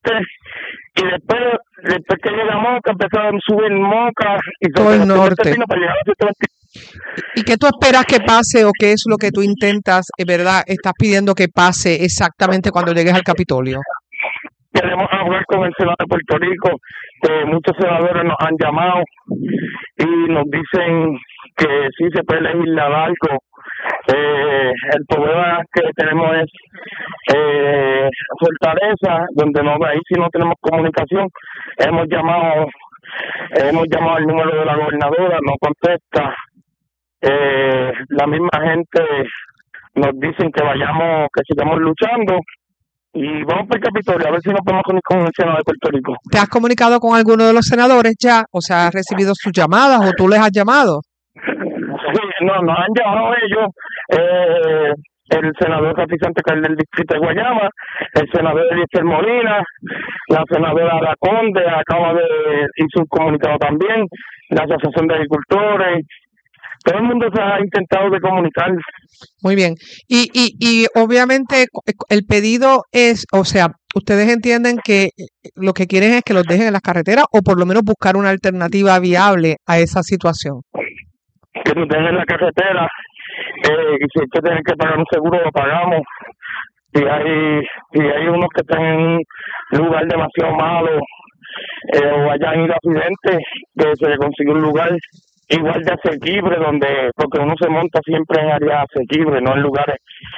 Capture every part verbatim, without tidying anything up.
norte, y después, después que llega a Moca, empezaron a subir Moca, y todo el norte. Para llegar a ¿Y qué tú esperas que pase o qué es lo que tú intentas, verdad, estás pidiendo que pase exactamente cuando llegues al Capitolio? Queremos hablar con el Senado de Puerto Rico, que muchos senadores nos han llamado y nos dicen que sí se puede legislar algo. Eh, el problema que tenemos es eh, Fortaleza, donde no, ahí sí no tenemos comunicación. Hemos llamado, hemos llamado al número de la gobernadora, no contesta. Eh, la misma gente nos dicen que vayamos, que sigamos luchando. Y vamos para el Capitolio a ver si nos podemos comunicar con el Senado de Puerto Rico. ¿Te has comunicado con alguno de los senadores ya? O sea, ¿has recibido sus llamadas o tú les has llamado? Sí, no, nos han llamado ellos. Eh, el senador Rafi Santacar del distrito de Guayama, el senador Eliezer Molina, la senadora Araconde acaba de hizo un comunicado también, la Asociación de Agricultores. Todo el mundo se ha intentado de comunicar. Muy bien. Y, y, y obviamente el pedido es, o sea, ustedes entienden que lo que quieren es que los dejen en las carreteras o por lo menos buscar una alternativa viable a esa situación. Que nos dejen en la carretera, eh, y si hay que tener que pagar un seguro, lo pagamos. Si hay, si hay unos que están en un lugar demasiado malo, eh, o hayan ido accidentes, que se le consigue un lugar igual de asequible, donde, porque uno se monta siempre en áreas asequibles, no en lugares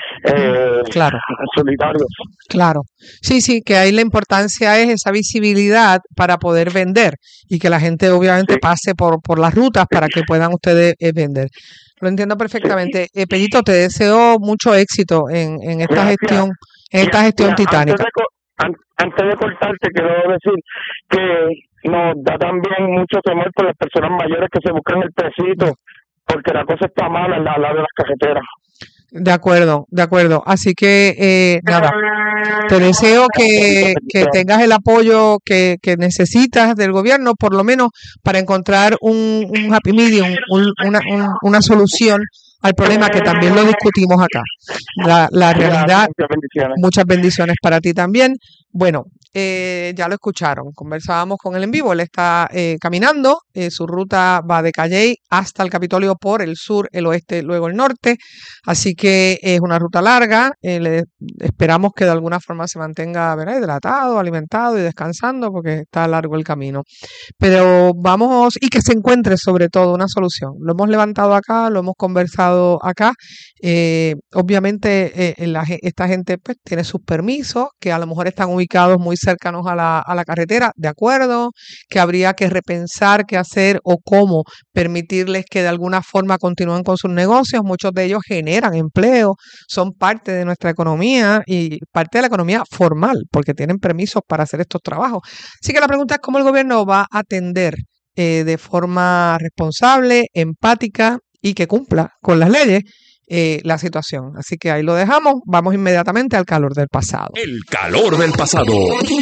eh, claro. solitarios. Claro, sí, sí, que ahí la importancia es esa visibilidad para poder vender y que la gente obviamente sí. pase por, por las rutas para que puedan ustedes eh, vender. Lo entiendo perfectamente. Sí. Eh, Pedrito, te deseo mucho éxito en, en esta Gracias. gestión, en esta gestión Gracias. titánica. Antes de, antes de cortarte, quiero decir que nos da también mucho temor por las personas mayores que se buscan el pesito, porque la cosa está mala al lado de las carreteras. De acuerdo, de acuerdo. Así que, eh, nada, te deseo que, que tengas el apoyo que, que necesitas del gobierno, por lo menos para encontrar un, un happy medium, un, una, un, una solución al problema que también lo discutimos acá. La, la realidad, muchas bendiciones. muchas bendiciones para ti también. Bueno, eh, ya lo escucharon, conversábamos con él en vivo, él está eh, caminando, eh, su ruta va de Calley hasta el Capitolio por el sur, el oeste, luego el norte, así que es una ruta larga, eh, le esperamos que de alguna forma se mantenga, ¿verdad?, hidratado, alimentado y descansando porque está largo el camino, pero vamos, y que se encuentre sobre todo una solución, lo hemos levantado acá, lo hemos conversado acá, eh, obviamente eh, la, esta gente pues tiene sus permisos, que a lo mejor están ubicados muy cercanos a la, a la carretera, de acuerdo, que habría que repensar qué hacer o cómo permitirles que de alguna forma continúen con sus negocios. Muchos de ellos generan empleo, son parte de nuestra economía y parte de la economía formal, porque tienen permisos para hacer estos trabajos. Así que la pregunta es cómo el gobierno va a atender eh, de forma responsable, empática y que cumpla con las leyes Eh, la situación. Así que ahí lo dejamos. Vamos inmediatamente al calor del pasado. El calor del pasado.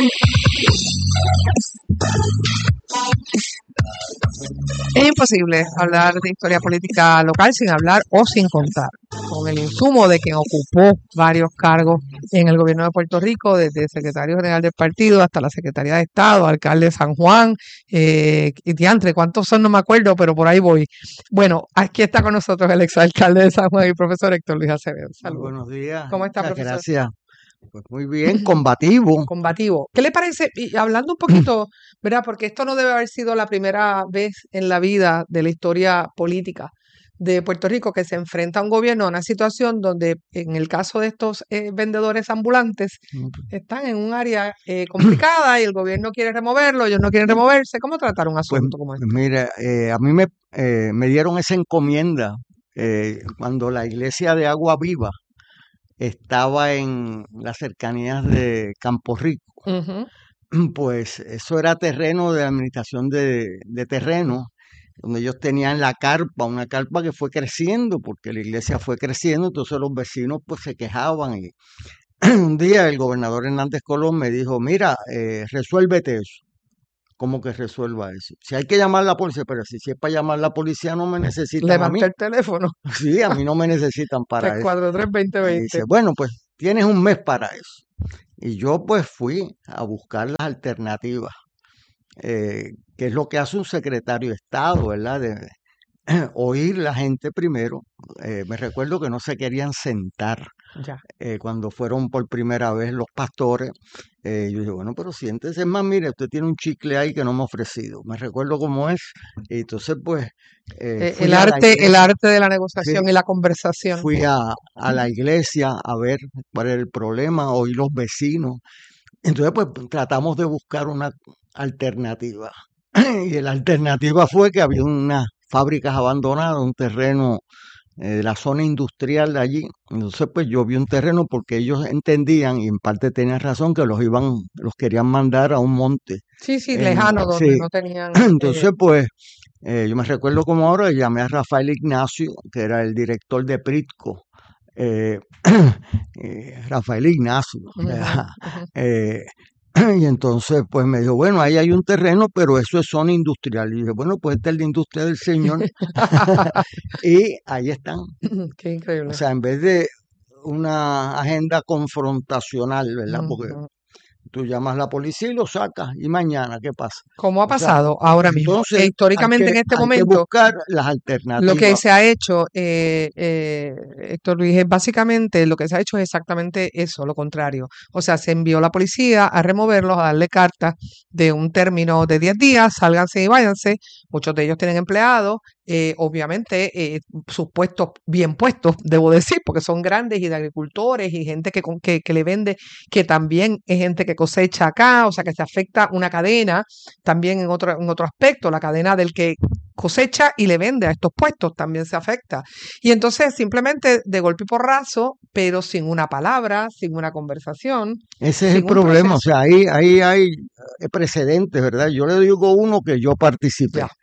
Es imposible hablar de historia política local sin hablar o sin contar con el insumo de quien ocupó varios cargos en el gobierno de Puerto Rico, desde secretario general del partido hasta la secretaría de Estado, alcalde de San Juan, eh, y diantre, ¿cuántos son? No me acuerdo, pero por ahí voy. Bueno, aquí está con nosotros el exalcalde de San Juan y profesor Héctor Luis Acevedo. Saludos. Buenos días. ¿Cómo está, profesor? Gracias. Pues muy bien, combativo. Combativo. ¿Qué le parece? Y hablando un poquito, ¿verdad? Porque esto no debe haber sido la primera vez en la vida de la historia política de Puerto Rico que se enfrenta a un gobierno a una situación donde, en el caso de estos eh, vendedores ambulantes, están en un área eh, complicada y el gobierno quiere removerlo, ellos no quieren removerse. ¿Cómo tratar un asunto pues, como este? Mira, eh, a mí me, eh, me dieron esa encomienda eh, cuando la iglesia de Agua Viva estaba en las cercanías de Campo Rico. Uh-huh. Pues eso era terreno de administración de, de terreno, donde ellos tenían la carpa, una carpa que fue creciendo, porque la iglesia fue creciendo, entonces los vecinos pues se quejaban. Y un día el gobernador Hernández Colón me dijo, mira, eh, resuélvete eso. ¿Cómo que resuelva eso? Si hay que llamar a la policía, pero si, si es para llamar a la policía no me necesitan Levanta a mí. el teléfono. Sí, a mí no me necesitan para tres cuatro tres, veinte eso. veinte. Dice, bueno, pues tienes un mes para eso. Y yo pues fui a buscar las alternativas, eh, que es lo que hace un secretario de Estado, ¿verdad? De oír la gente primero. Eh, me recuerdo que no se querían sentar Ya. eh, cuando fueron por primera vez los pastores. Eh, yo dije, bueno, pero siéntese, es más, mire, usted tiene un chicle ahí que no me ha ofrecido. Me recuerdo cómo es. Y entonces, pues, eh, Eh, fui el a la arte, el iglesia, arte de la sí, negociación y la conversación. fui a, a la iglesia a ver cuál era el problema, oí los vecinos. Entonces, pues, tratamos de buscar una alternativa. Y la alternativa fue que había unas fábricas abandonadas, un terreno eh, de la zona industrial de allí. Entonces, pues yo vi un terreno porque ellos entendían, y en parte tenían razón, que los iban, los querían mandar a un monte. Sí, sí, En, lejano, donde sí. no tenían... eh, Entonces, pues, eh, yo me recuerdo como ahora, llamé a Rafael Ignacio, que era el director de Pritco. eh, eh, Rafael Ignacio, o ujú, sea, ujú. eh, y entonces pues me dijo, bueno, ahí hay un terreno, pero eso es zona industrial. Y dije, bueno, pues esta es la industria del Señor. Y ahí están. Qué O increíble. sea, en vez de una agenda confrontacional, ¿verdad? Porque Ujú. tú llamas a la policía y lo sacas. ¿Y mañana qué pasa? Como ha O sea, pasado ahora mismo. entonces E hay históricamente que, en este hay que momento, buscar las lo que alternativas. se ha hecho, eh, eh, Héctor Luis, es básicamente lo que se ha hecho es exactamente eso, lo contrario. O sea, se envió la policía a removerlos, a darle carta de un término de diez días, sálganse y váyanse. Muchos de ellos tienen empleados, eh, obviamente eh, sus puestos bien puestos, debo decir, porque son grandes y de agricultores y gente que, con- que, que le vende, que también es gente que cosecha acá, o sea, que se afecta una cadena también en otro, en otro aspecto, la cadena del que cosecha y le vende a estos puestos también se afecta. Y entonces simplemente de golpe y porrazo, pero sin una palabra, sin una conversación, Ese es el sin un problema. O proceso. sea, ahí, ahí hay eh, precedentes, ¿verdad? Yo le digo uno que yo participé. Ya.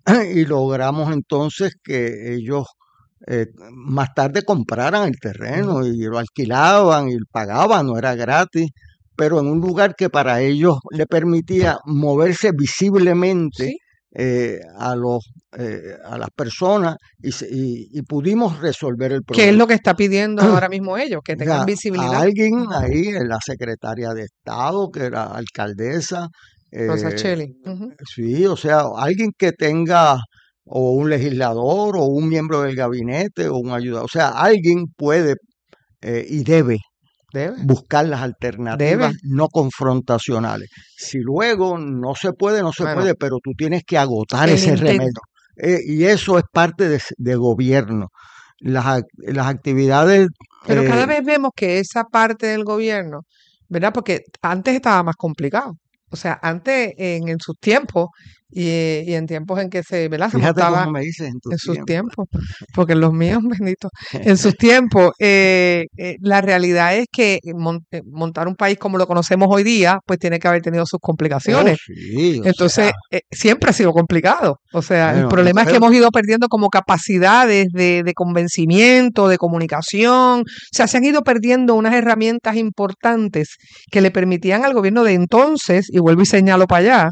Y logramos entonces que ellos eh, más tarde compraran el Ujú. terreno y lo alquilaban y pagaban, no era gratis, pero en un lugar que para ellos le permitía moverse visiblemente Sí, eh, a los eh, a las personas y, se- y- y pudimos resolver el ¿qué es problema. lo que está pidiendo ahora mismo ellos? Que O tengan sea, a visibilidad. alguien Ujú. ahí, en la secretaria de Estado, que era alcaldesa, Rosa eh, Cheli. Ujú. sí, o sea, alguien que tenga o un legislador o un miembro del gabinete o un ayudador, o sea, alguien puede eh, y debe Debe, buscar las alternativas debe. no confrontacionales. Si luego no se puede, no se Bueno, puede, pero tú tienes que agotar el ese remedio. intento. Eh, y eso es parte de, de gobierno. Las, ac- las actividades, Pero eh, cada vez vemos que esa parte del gobierno, ¿verdad? Porque antes estaba más complicado. O sea, antes en, en sus tiempos y, eh, y en tiempos en que se, ¿verdad? Se fíjate montaba cómo me dices en tus en sus tiempos. tiempos, porque en los míos, bendito, en sus tiempos, eh, eh, la realidad es que mon- eh, montar un país como lo conocemos hoy día, pues tiene que haber tenido sus Oh, complicaciones. sí, o Entonces, sea, eh, siempre ha sido complicado. O sea, el bueno, problema es que entonces hemos ido perdiendo como capacidades de, de convencimiento, de comunicación. O sea, se han ido perdiendo unas herramientas importantes que le permitían al gobierno de entonces, y vuelvo y señalo para allá,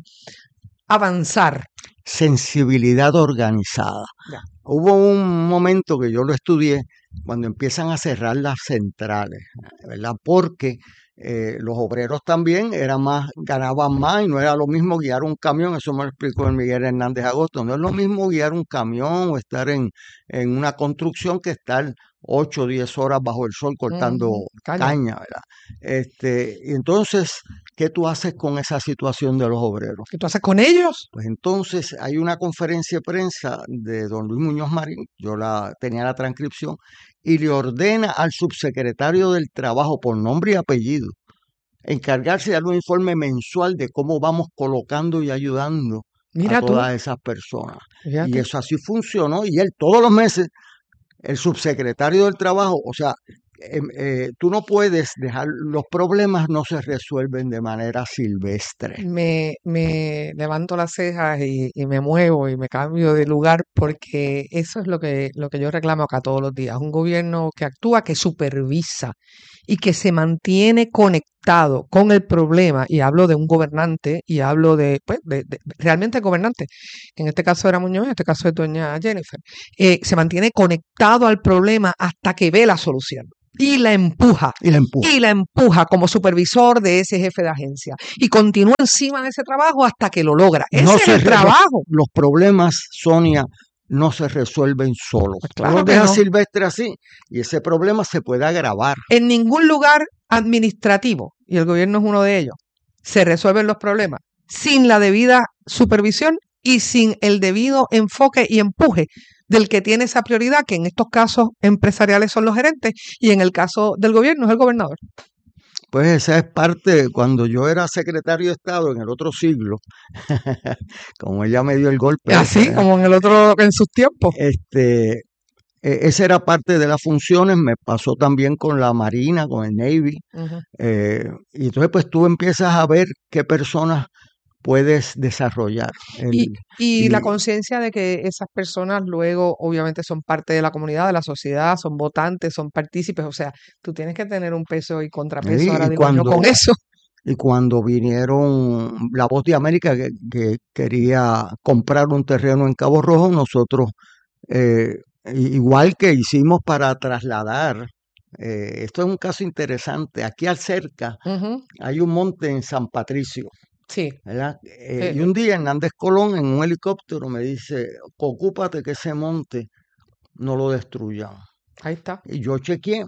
avanzar. sensibilidad organizada. Ya. Hubo un momento que yo lo estudié cuando empiezan a cerrar las centrales, ¿verdad? Porque eh, los obreros también eran más, ganaban más y no era lo mismo guiar un camión, eso me lo explicó el Miguel Hernández Agosto, no es lo mismo guiar un camión o estar en, en una construcción que estar ocho o diez horas bajo el sol cortando Ujú, caña. caña, ¿verdad? Este, y entonces, ¿qué tú haces con esa situación de los obreros? ¿Qué tú haces con ellos? Pues entonces hay una conferencia de prensa de don Luis Muñoz Marín, yo la tenía la transcripción, y le ordena al subsecretario del Trabajo por nombre y apellido encargarse de dar un informe mensual de cómo vamos colocando y ayudando a Mira tú, todas esas personas. Y fíjate. eso así funcionó, y él todos los meses, el subsecretario del Trabajo, o sea, em, eh, tú no puedes dejar, los problemas no se resuelven de manera silvestre. Me, me levanto las cejas y, y me muevo y me cambio de lugar porque eso es lo que, lo que yo reclamo acá todos los días. Un gobierno que actúa, que supervisa y que se mantiene conectado conectado con el problema, y hablo de un gobernante, y hablo de, pues, de, de realmente gobernante, que en este caso era Muñoz, en este caso es doña Jennifer, eh, se mantiene conectado al problema hasta que ve la solución. Y la empuja, Y la empuja. y la empuja como supervisor de ese jefe de agencia. Y continúa encima de ese trabajo hasta que lo logra. Ese No es se el re- trabajo. Los problemas, Sonia, no se resuelven solos. Pues Tú claro los que dejas no. silvestre así y ese problema se puede agravar. En ningún lugar administrativo, y el gobierno es uno de ellos, se resuelven los problemas sin la debida supervisión y sin el debido enfoque y empuje del que tiene esa prioridad, que en estos casos empresariales son los gerentes y en el caso del gobierno es el gobernador. Pues esa es parte, cuando yo era secretario de Estado en el otro siglo, como ella me dio el golpe, Así ese, como en el otro, en sus tiempos. este, e- esa era parte de las funciones, me pasó también con la Marina, con el Navy, Ujú. eh, y entonces pues tú empiezas a ver qué personas puedes desarrollar. Y, El, y la y conciencia de que esas personas luego obviamente son parte de la comunidad, de la sociedad, son votantes, son partícipes, o sea, tú tienes que tener un peso y contrapeso, y- ahora y digo yo, con cuando, eso. y cuando vinieron La Voz de América, que, que quería comprar un terreno en Cabo Rojo, nosotros, eh, i- igual que hicimos para trasladar, eh, esto es un caso interesante, aquí al cerca Ujú. hay un monte en San Patricio, Sí, ¿verdad? Eh, eh, y un día Hernández Colón en un helicóptero me dice, ocúpate que ese monte no lo destruyan. ahí está. Y yo chequeé,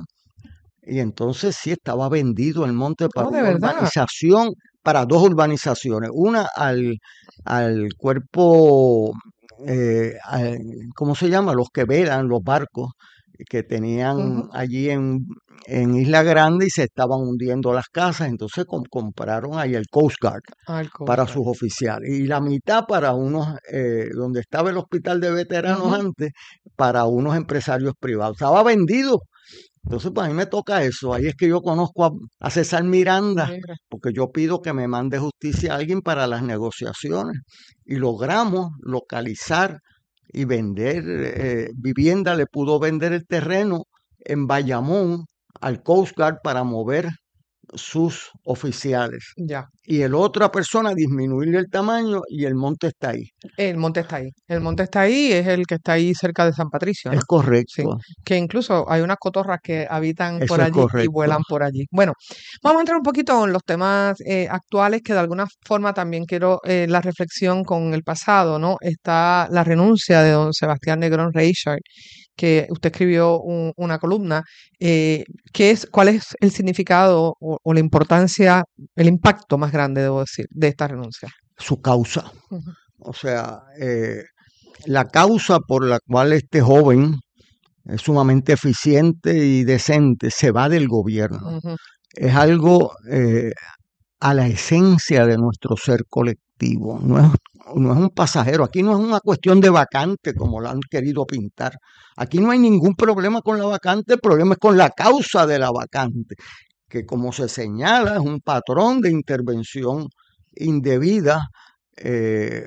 y entonces sí estaba vendido el monte para Oh, de una verdad. urbanización, para dos urbanizaciones, una al, al cuerpo, eh, al- ¿cómo se llama? Los que velan los barcos que tenían Ujú. allí en, en Isla Grande y se estaban hundiendo las casas, entonces com- compraron ahí el Coast Guard Al Coast para Guard. sus oficiales y la mitad para unos, eh, donde estaba el hospital de veteranos Ujú. antes, para unos empresarios privados. Estaba vendido. Entonces, pues a mí me toca eso. Ahí es que yo conozco a, a César Miranda, Mira. porque yo pido que me mande justicia a alguien para las negociaciones. Y logramos localizar y vender eh, vivienda. Le pudo vender el terreno en Bayamón al Coast Guard para mover sus oficiales. Ya, Y el otra persona disminuirle el tamaño y el monte está ahí. el monte está ahí. El monte está ahí, es el que está ahí cerca de San Patricio, ¿no? Es Sí, correcto. que incluso hay unas cotorras que habitan por Eso es allí y correcto. vuelan por allí. Bueno, vamos a entrar un poquito en los temas eh, actuales, que de alguna forma también quiero eh, la reflexión con el pasado, ¿no? Está la renuncia de don Sebastián Negrón Reichard, que usted escribió un- una columna. Eh, ¿qué es, cuál es el significado o, o la importancia, el impacto más grande, debo decir, de esta renuncia? Su causa. Ujú. O sea, eh, la causa por la cual este joven es sumamente eficiente y decente se va del gobierno Ujú. es algo eh, a la esencia de nuestro ser colectivo. No es, no es un pasajero. Aquí no es una cuestión de vacante como la han querido pintar. Aquí no hay ningún problema con la vacante, el problema es con la causa de la vacante, que como se señala es un patrón de intervención indebida, eh,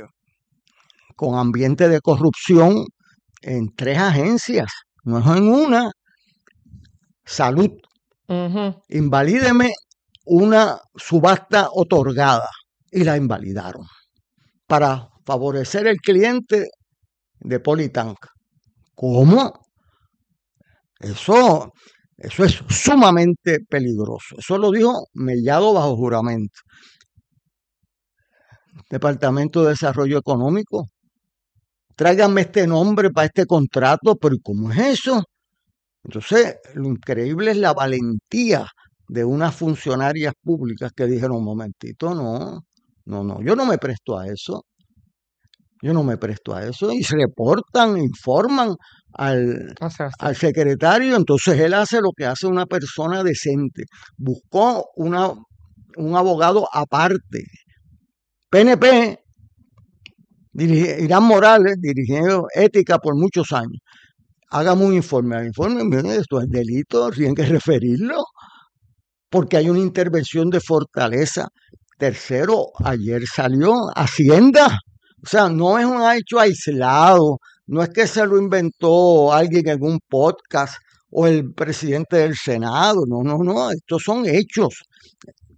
con ambiente de corrupción en tres agencias, no es en una. Salud, Ujú. invalídeme una subasta otorgada y la invalidaron para favorecer el cliente de Politank. ¿Cómo? Eso, eso es sumamente peligroso. Eso lo dijo Mellado bajo juramento. Departamento de Desarrollo Económico, tráiganme este nombre para este contrato, pero ¿cómo es eso? Entonces, lo increíble es la valentía de unas funcionarias públicas que dijeron, un momentito, no, no, no, yo no me presto a eso, yo no me presto a eso, y se reportan, informan al, O sea, al secretario, entonces él hace lo que hace una persona decente, buscó una, un abogado aparte, P N P, dirige, Irán Morales, dirigiendo ética por muchos años. Hágame un informe, al informe, miren, esto es delito, tienen que referirlo, porque hay una intervención de fortaleza. Tercero, ayer salió Hacienda, o sea, no es un hecho aislado, no es que se lo inventó alguien en un podcast o el presidente del Senado, no, no, no, estos son hechos.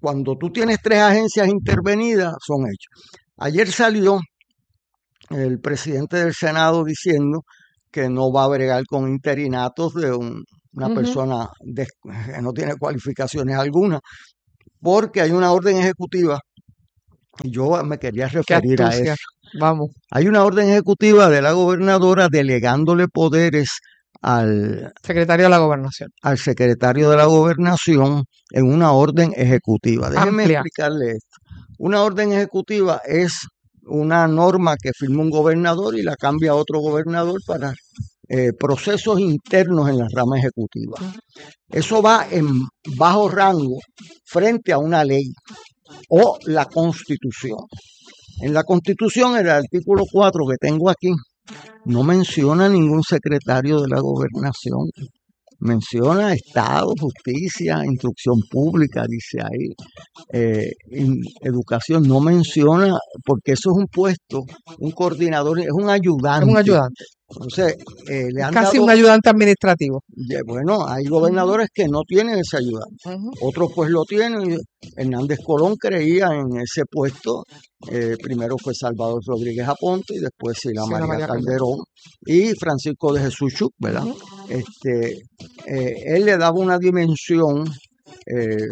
cuando tú tienes tres agencias intervenidas, son hechos. Ayer salió el presidente del Senado diciendo que no va a bregar con interinatos de un, una uh-huh. persona de, que no tiene cualificaciones alguna, porque hay una orden ejecutiva, y yo me quería referir a eso. Vamos. Hay una orden ejecutiva de la gobernadora delegándole poderes al secretario de la Gobernación. Al secretario de la Gobernación en una orden ejecutiva. Déjenme Amplia. explicarle esto. Una orden ejecutiva es una norma que firma un gobernador y la cambia otro gobernador para eh, procesos internos en la rama ejecutiva. Eso va en bajo rango frente a una ley o la Constitución. En la Constitución, el artículo cuatro que tengo aquí, no menciona ningún secretario de la Gobernación. Menciona Estado, Justicia, Instrucción Pública, dice ahí, eh, educación, no menciona, porque eso es un puesto, un coordinador, es un ayudante. Es un ayudante. Entonces, eh, le han Casi dado, un ayudante administrativo. Bueno, hay gobernadores que no tienen ese ayudante, uh-huh. otros pues lo tienen. Hernández Colón creía en ese puesto, eh, primero fue Salvador Rodríguez Aponte y después Sila sí, María, María Calderón y Francisco de Jesús Chuc, ¿verdad? Uh-huh. Este, eh, él le daba una dimensión eh,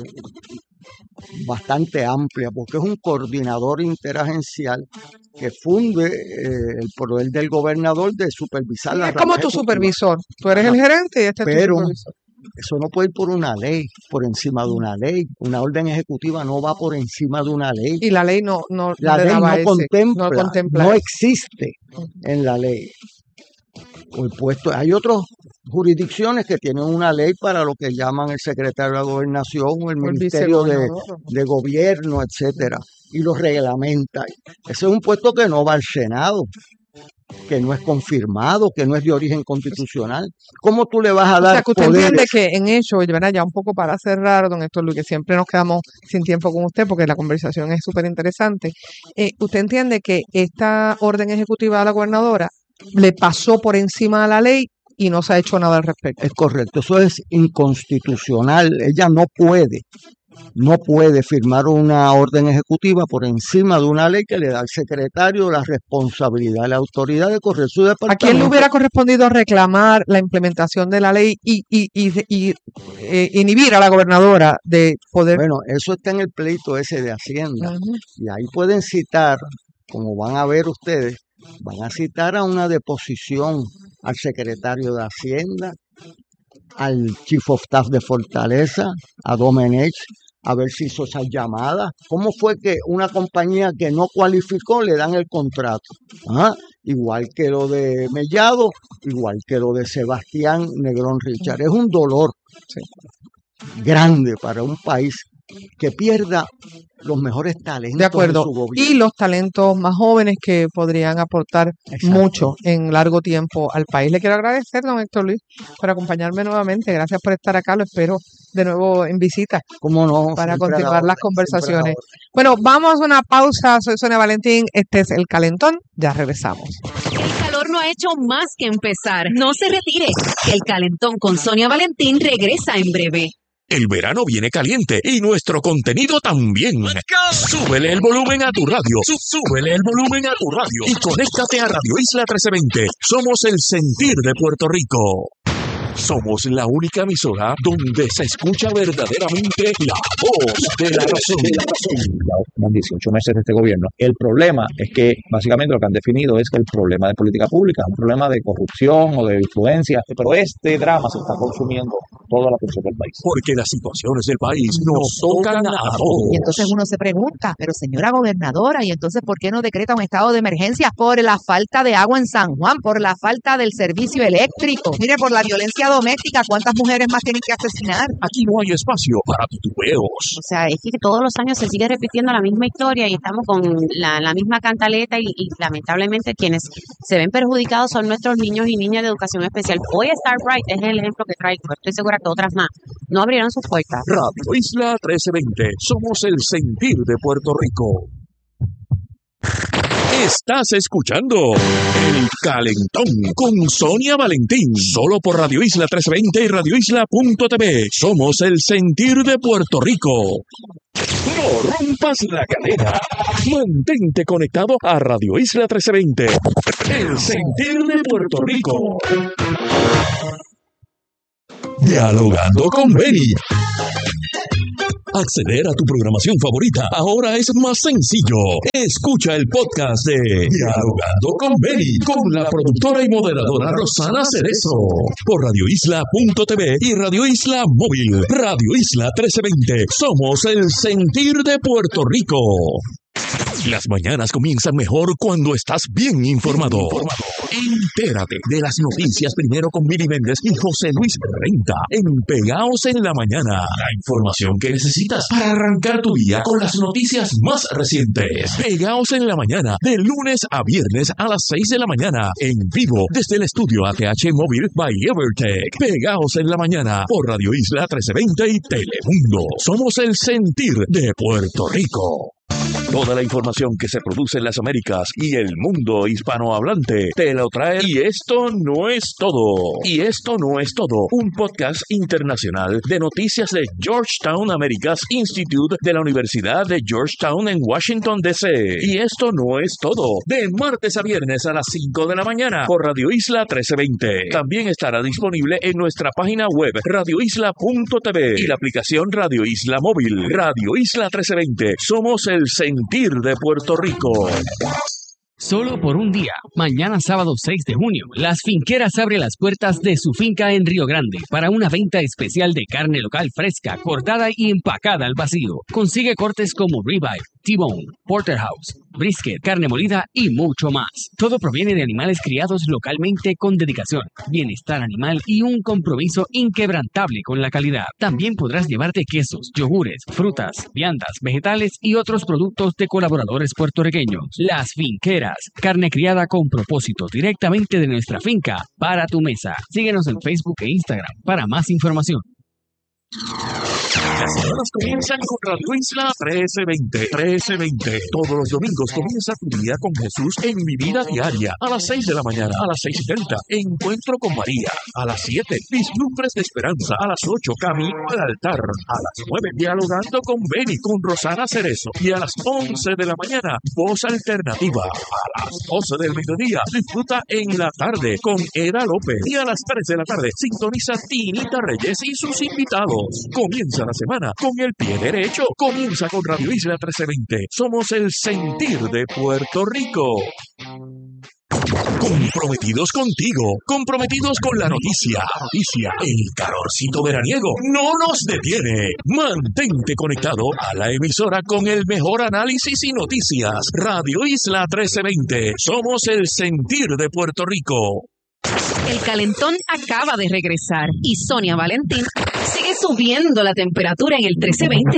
bastante amplia, porque es un coordinador interagencial que funde eh, el poder del gobernador de supervisar la Es como tu supervisor, tú eres el gerente y este es Pero, tu supervisor. Eso no puede ir por una ley, por encima de una ley. Una orden ejecutiva no va por encima de una ley. Y la ley no, no, la no ley no, ese, contempla, no contempla, no existe en la ley. O el puesto, hay otras jurisdicciones que tienen una ley para lo que llaman el secretario de la Gobernación o el, el Ministerio de, de Gobierno, etcétera, y los reglamenta. Ese es un puesto que no va al Senado, que no es confirmado, que no es de origen constitucional. ¿Cómo tú le vas a dar o sea, que usted poderes? Entiende que en hecho, ¿verdad? Ya un poco para cerrar, don Héctor Luis, que siempre nos quedamos sin tiempo con usted porque la conversación es súper interesante. Eh, ¿Usted entiende que esta orden ejecutiva de la gobernadora le pasó por encima de la ley y no se ha hecho nada al respecto? Es correcto, eso es inconstitucional. Ella no puede, no puede firmar una orden ejecutiva por encima de una ley que le da al secretario la responsabilidad, la autoridad de correr su departamento. ¿A quién le hubiera correspondido reclamar la implementación de la ley y, y, y, y eh, inhibir a la gobernadora de poder? Bueno, eso está en el pleito ese de Hacienda. Uh-huh. Y ahí pueden citar, como van a ver ustedes, van a citar a una deposición al secretario de Hacienda, al Chief of Staff de Fortaleza, a Domenech, a ver si hizo esas llamadas. ¿Cómo fue que una compañía que no cualificó le dan el contrato? ¿Ah? Igual que lo de Mellado, igual que lo de Sebastián Negrón Richard. Es un dolor sí. grande para un país que pierda los mejores talentos de acuerdo. En su gobierno. Y los talentos más jóvenes que podrían aportar Exacto. mucho en largo tiempo al país. Le quiero agradecer, don Héctor Luis, por acompañarme nuevamente. Gracias por estar acá. Lo espero de nuevo en visita. ¿Cómo no? Para continuar las conversaciones. Bueno, vamos a una pausa. Soy Sonia Valentín. Este es El Calentón. Ya regresamos. El calor no ha hecho más que empezar. No se retire. El Calentón con Sonia Valentín regresa en breve. El verano viene caliente y nuestro contenido también. Súbele el volumen a tu radio. Súbele el volumen a tu radio. Y conéctate a Radio Isla trece veinte. Somos el sentir de Puerto Rico. Somos la única emisora donde se escucha verdaderamente la voz de la razón. Llevamos dieciocho meses de este gobierno. El problema es que básicamente lo que han definido es que el problema de política pública es un problema de corrupción o de influencia, pero este drama se está consumiendo toda la atención del país. Porque las situaciones del país nos tocan a todos. Y entonces uno se pregunta, pero señora gobernadora, ¿y entonces por qué no decreta un estado de emergencia? Por la falta de agua en San Juan, por la falta del servicio eléctrico, mire, por la violencia doméstica, ¿cuántas mujeres más tienen que asesinar? Aquí no hay espacio para titubeos. O sea, es que todos los años se sigue repitiendo la misma historia y estamos con la, la misma cantaleta y, y lamentablemente quienes se ven perjudicados son nuestros niños y niñas de educación especial. Hoy Starbright es el ejemplo que traigo, estoy segura que otras más no abrieron sus puertas. Radio Isla trece veinte, somos el sentir de Puerto Rico. Estás escuchando El Calentón con Sonia Valentín, solo por Radio Isla trescientos veinte y radio isla punto t v. Somos el sentir de Puerto Rico. No rompas la cadena. Mantente conectado a Radio Isla trescientos veinte, el sentir de Puerto Rico. Dialogando con Beni. Acceder a tu programación favorita ahora es más sencillo. Escucha el podcast de Dialogando con Beni con la productora y moderadora Rosana Cerezo por radio isla punto t v y Radio Isla Móvil. Radio Isla trescientos veinte. Somos el sentir de Puerto Rico. Las mañanas comienzan mejor cuando estás bien informado. Entérate de las noticias primero con Mili Méndez y José Luis Renta en Pegaos en la Mañana. La información que necesitas para arrancar tu día con las noticias más recientes. Pegaos en la Mañana, de lunes a viernes a las seis de la mañana, en vivo desde el estudio A T H Móvil by Evertech. Pegaos en la Mañana por Radio Isla trescientos veinte y Telemundo. Somos el sentir de Puerto Rico. Toda la información que se produce en las Américas y el mundo hispanohablante te lo trae. Y esto no es todo. Y esto no es todo. Un podcast internacional de noticias de Georgetown Americas Institute de la Universidad de Georgetown en Washington, D C Y esto no es todo. De martes a viernes a las cinco de la mañana por Radio Isla trescientos veinte. También estará disponible en nuestra página web radio isla punto t v y la aplicación Radio Isla Móvil. Radio Isla trescientos veinte. Somos el sentir de Puerto Rico. Solo por un día, mañana sábado seis de junio, Las Finqueras abre las puertas de su finca en Río Grande para una venta especial de carne local fresca, cortada y empacada al vacío. Consigue cortes como ribeye, T-bone, porterhouse, brisket, carne molida y mucho más. Todo proviene de animales criados localmente con dedicación, bienestar animal y un compromiso inquebrantable con la calidad. También podrás llevarte quesos, yogures, frutas, viandas, vegetales y otros productos de colaboradores puertorriqueños. Las Finqueras, carne criada con propósito directamente de nuestra finca para tu mesa. Síguenos en Facebook e Instagram para más información. Las semanas comienzan con Radio Isla trece veinte. trece veinte. Todos los domingos comienza tu día con Jesús en Mi Vida Diaria. A las seis de la mañana, a las seis y treinta, Encuentro con María. A las siete, Vislumbres de Esperanza. A las ocho, Camino al Altar. A las nueve, Dialogando con Beni con Rosana Cerezo. Y a las once de la mañana, Voz Alternativa. A las doce del mediodía, disfruta En la Tarde con Eda López. Y a las tres de la tarde, sintoniza Tinita Reyes y sus invitados. Comienza la semana con el pie derecho. Comienza con Radio Isla trescientos veinte. Somos el sentir de Puerto Rico. Comprometidos contigo, comprometidos con la noticia. Noticia, el calorcito veraniego no nos detiene. Mantente conectado a la emisora con el mejor análisis y noticias. Radio Isla trescientos veinte. Somos el sentir de Puerto Rico. El calentón acaba de regresar y Sonia Valentín sigue subiendo la temperatura en el trece veinte.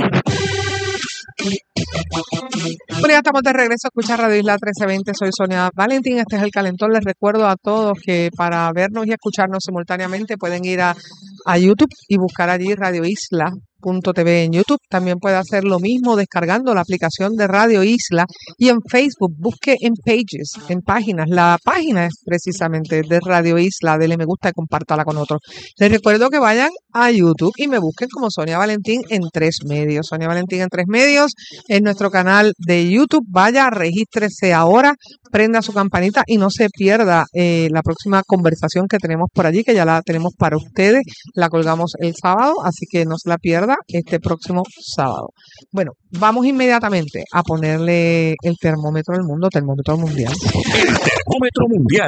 Bueno, ya estamos de regreso a escuchar Radio Isla trece veinte. Soy Sonia Valentín, este es El Calentón. Les recuerdo a todos que para vernos y escucharnos simultáneamente pueden ir a, a YouTube y buscar allí Radio Isla punto t v en YouTube. También puede hacer lo mismo descargando la aplicación de Radio Isla y en Facebook busque en Pages, en páginas. La página es precisamente de Radio Isla. Dele me gusta y compártala con otros. Les recuerdo que vayan a YouTube y me busquen como Sonia Valentín en tres medios. Sonia Valentín en tres medios en nuestro canal de YouTube. Vaya, regístrese ahora, prenda su campanita y no se pierda eh, la próxima conversación que tenemos por allí, que ya la tenemos para ustedes. La colgamos el sábado, así que no se la pierda este próximo sábado. Bueno, vamos inmediatamente a ponerle el termómetro del mundo, termómetro mundial. El termómetro mundial.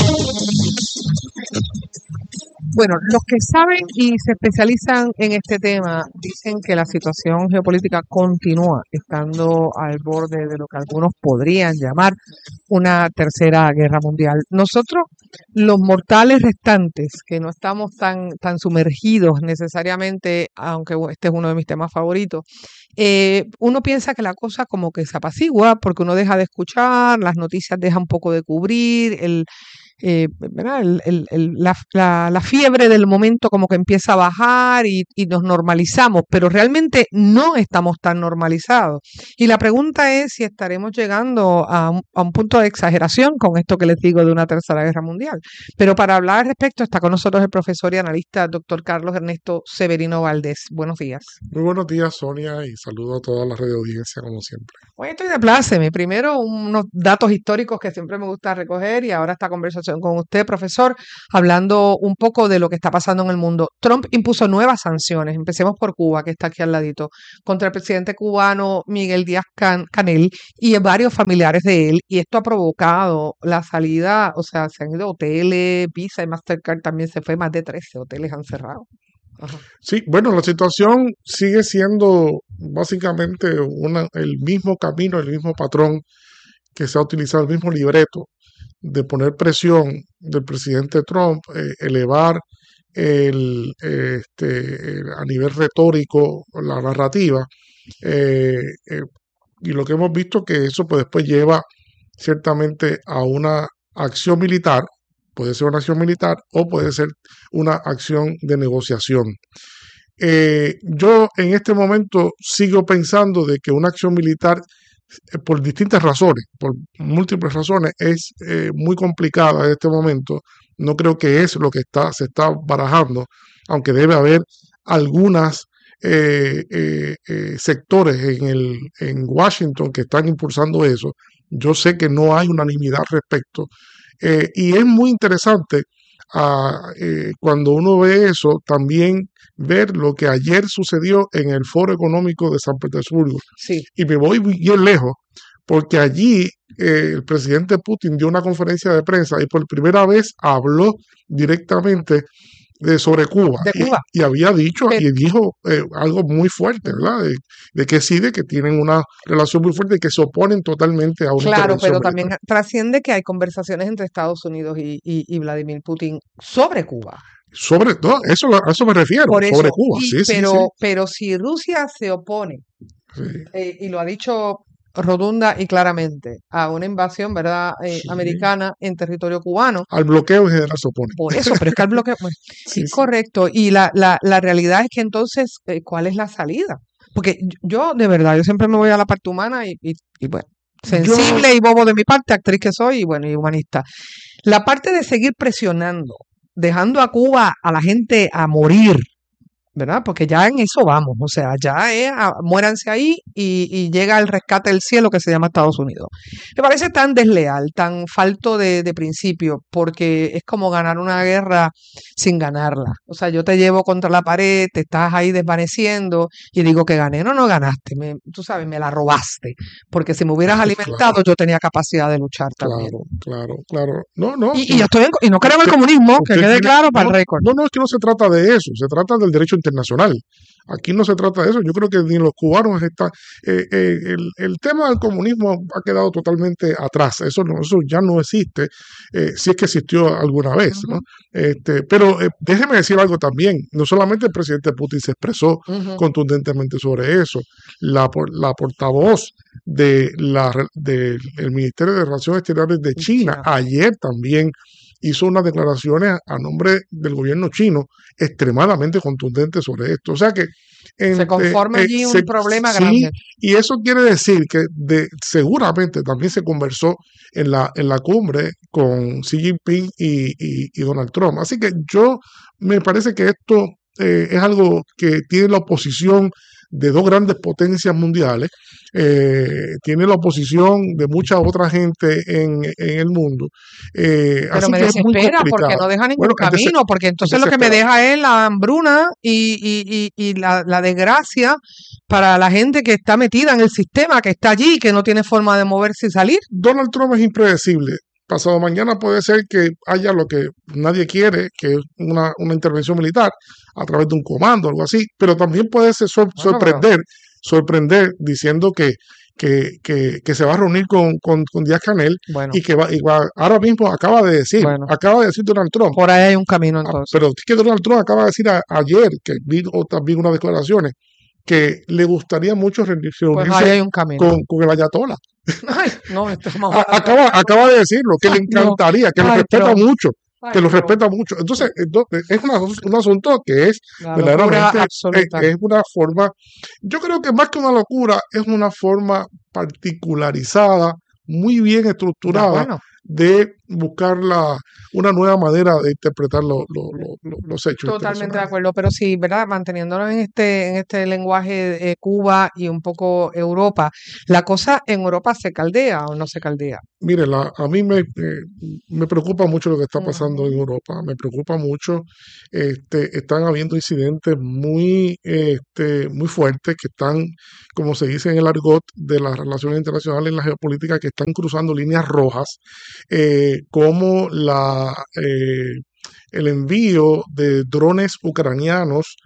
Bueno, los que saben y se especializan en este tema dicen que la situación geopolítica continúa estando al borde de lo que algunos podrían llamar una tercera guerra mundial. Nosotros, los mortales restantes, que no estamos tan, tan sumergidos necesariamente, aunque este es uno de mis temas favoritos, eh, uno piensa que la cosa como que se apacigua porque uno deja de escuchar, las noticias dejan un poco de cubrir, el eh, ¿verdad? El, el, el, la, la, la fiebre del momento como que empieza a bajar y, y nos normalizamos, pero realmente no estamos tan normalizados. Y la pregunta es si estaremos llegando a un, a un punto de exageración con esto que les digo de una tercera guerra mundial. Pero para hablar al respecto está con nosotros el profesor y analista doctor Carlos Ernesto Severino Valdés. Buenos días. Muy buenos días, Sonia, y saludo a toda la radio audiencia como siempre. Hoy estoy de pláceme. Primero unos datos históricos que siempre me gusta recoger y ahora esta conversación con usted, profesor, hablando un poco de lo que está pasando en el mundo. Trump impuso nuevas sanciones. Empecemos por Cuba, que está aquí al ladito, contra el presidente cubano Miguel Díaz-Canel y varios familiares de él. Y esto ha provocado la salida, o sea, se han ido hoteles, Visa y Mastercard también se fue, más de trece hoteles han cerrado. Ajá. Sí, bueno, la situación sigue siendo básicamente una, el mismo camino, el mismo patrón que se ha utilizado, el mismo libreto de poner presión del presidente Trump, eh, elevar el, eh, este, a nivel retórico la narrativa, eh, eh, y lo que hemos visto que eso pues después lleva ciertamente a una acción militar. Puede ser una acción militar o puede ser una acción de negociación. Eh, yo en este momento sigo pensando de que una acción militar, eh, por distintas razones, por múltiples razones, es eh, muy complicada en este momento. No creo que es lo que está, se está barajando, aunque debe haber algunas eh, eh, eh, sectores en, el, en Washington que están impulsando eso. Yo sé que no hay unanimidad al respecto. Eh, y es muy interesante uh, eh, cuando uno ve eso, también ver lo que ayer sucedió en el Foro Económico de San Petersburgo. Sí. Y me voy bien lejos, porque allí eh, el presidente Putin dio una conferencia de prensa y por primera vez habló directamente de, sobre Cuba. De Cuba. Y, y había dicho Pero, y dijo eh, algo muy fuerte, ¿verdad? De, de que sí, de que tienen una relación muy fuerte y que se oponen totalmente a una claro, intervención pero militar. también trasciende que hay conversaciones entre Estados Unidos y, y, y Vladimir Putin sobre Cuba. Sobre no, eso, a eso me refiero, Por eso, sobre Cuba. y, Sí, pero, sí, sí. pero si Rusia se opone, Sí. eh, y lo ha dicho rotunda y claramente, a una invasión, ¿verdad?, eh, Sí. americana en territorio cubano. Al bloqueo en general se opone. Por eso, pero es que al bloqueo, bueno, Sí, sí, sí. correcto. Y la, la, la realidad es que entonces, eh, ¿cuál es la salida? Porque yo, de verdad, yo siempre me voy a la parte humana y, y, y bueno, Yo, sensible y bobo de mi parte, actriz que soy y bueno, y humanista. La parte de seguir presionando, dejando a Cuba, a la gente a morir, ¿verdad? Porque ya en eso vamos, o sea, ya es, a, muéranse ahí y, y llega el rescate del cielo que se llama Estados Unidos. Me parece tan desleal, tan falto de, de principio, porque es como ganar una guerra sin ganarla. O sea, yo te llevo contra la pared, te estás ahí desvaneciendo y digo que gané. No, no ganaste, me, tú sabes, me la robaste, porque si me hubieras alimentado claro, yo tenía capacidad de luchar también. claro, claro, claro. No, no, Y, y, no. estoy en- y no creo en el Usted, comunismo, que usted quede tiene, claro para no, el récord. no, no, es que no se trata de eso, se trata del derecho internacional. Aquí no se trata de eso. Yo creo que ni los cubanos están. Eh, eh, el, el tema del comunismo ha quedado totalmente atrás. Eso no, eso ya no existe, eh, si es que existió alguna vez, ¿no? Ujú, Este, pero eh, déjeme decir algo también. No solamente el presidente Putin se expresó ujú. contundentemente sobre eso. La, por- la portavoz de la, re- del el Ministerio de Relaciones Exteriores de China China. ayer también hizo unas declaraciones a, a nombre del gobierno chino extremadamente contundentes sobre esto. O sea que Se en, eh, conforma eh, allí un se- problema sí, grande. y eso quiere decir que de, seguramente también se conversó en la, en la cumbre con Xi Jinping y, y- y Donald Trump. Así que yo me parece que esto eh, es algo que tiene la oposición de dos grandes potencias mundiales, eh, tiene la oposición de mucha otra gente en, en el mundo. Eh, Pero así me que es muy desespera porque complicado. no deja ningún Bueno, es, dese- camino, porque es entonces lo que me desesperado. deja es la hambruna y, y, y, y la, la desgracia para la gente que está metida en el sistema, que está allí, que no tiene forma de moverse y salir. Donald Trump es impredecible. Pasado mañana puede ser que haya lo que nadie quiere, que es una, una intervención militar a través de un comando, algo así, pero también puede ser sor- Bueno, pero sorprender, sorprender diciendo que, que, que, que se va a reunir con, con, con Díaz Canel bueno, y que va, y va- ahora mismo acaba de decir, bueno, acaba de decir Donald Trump, por ahí hay un camino ah, entonces. pero es que Donald Trump acaba de decir a- ayer, que vi o también unas declaraciones, que le gustaría mucho reuni- Pues ahí reunirse hay un camino. con, con el Ayatollah. Ay, no, esto es más A- acaba, acaba de decirlo, que le encantaría, que lo Ay, respeta pero- mucho, Ay, que lo no. respeta mucho. Entonces, entonces, es una- un asunto que es La locura verdaderamente, es, absoluta. es una forma, yo creo que más que una locura, es una forma particularizada, muy bien Ya, estructurada bueno, de buscar la, una nueva manera de interpretar lo- lo- lo- lo- los hechos totalmente de internacionales. acuerdo, pero sí, ¿verdad? Manteniéndonos en este, en este lenguaje eh, Cuba y un poco Europa, la cosa en Europa se caldea o no se caldea. Mire, la- a mí me, eh, me preocupa mucho lo que está pasando Ujú. en Europa, me preocupa mucho, este, están habiendo incidentes muy, este, muy fuertes que están, como se dice en el argot de las relaciones internacionales, en la geopolítica, que están cruzando líneas rojas, eh, como la, eh, el envío de drones ucranianos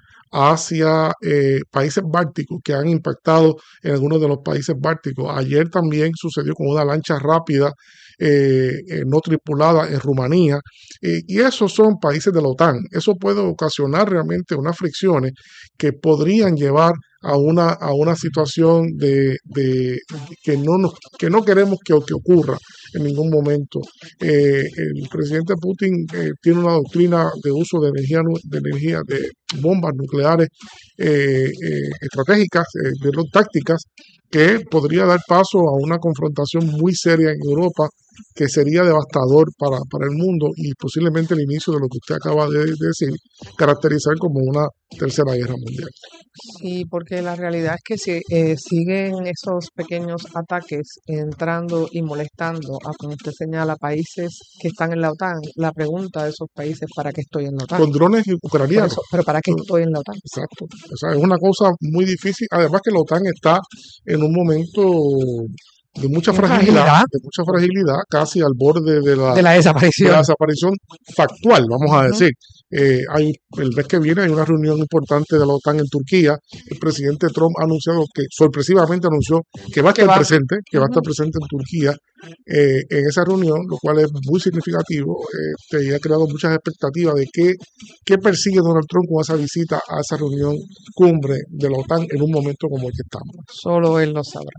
hacia eh, países bálticos que han impactado en algunos de los países bálticos. Ayer también sucedió con una lancha rápida eh, eh, no tripulada en Rumanía, eh, y esos son países de la OTAN. Eso puede ocasionar realmente unas fricciones que podrían llevar a una, a una situación de, de- que, no nos, que no queremos que, que ocurra en ningún momento. Eh, el presidente Putin eh, tiene una doctrina de uso de energía, nu- de energía, de bombas nucleares eh, eh, estratégicas, eh, de no tácticas, que podría dar paso a una confrontación muy seria en Europa, que sería devastador para, para el mundo y posiblemente el inicio de lo que usted acaba de, de decir, caracterizar como una tercera guerra mundial. Sí, porque la realidad es que si eh, siguen esos pequeños ataques entrando y molestando a, como usted señala, países que están en la OTAN, la pregunta de esos países, ¿para qué estoy en la OTAN? Con drones Por ucranianos. eso, pero ¿para qué estoy en la OTAN? Exacto. O sea, es una cosa muy difícil. Además que la OTAN está en un momento de mucha ¿Qué fragilidad, fragilidad? de mucha fragilidad, casi al borde de la, De la de desaparición. la desaparición factual, vamos a Ujú. decir. Eh, hay, el mes que viene hay una reunión importante de la OTAN en Turquía. El presidente Trump ha anunciado que, sorpresivamente anunció que va a Que estar va. presente, que va a estar Ujú. presente en Turquía eh, en esa reunión, lo cual es muy significativo, este, y ha creado muchas expectativas de qué, qué persigue Donald Trump con esa visita a esa reunión cumbre de la OTAN en un momento como el que estamos. Solo él lo sabrá.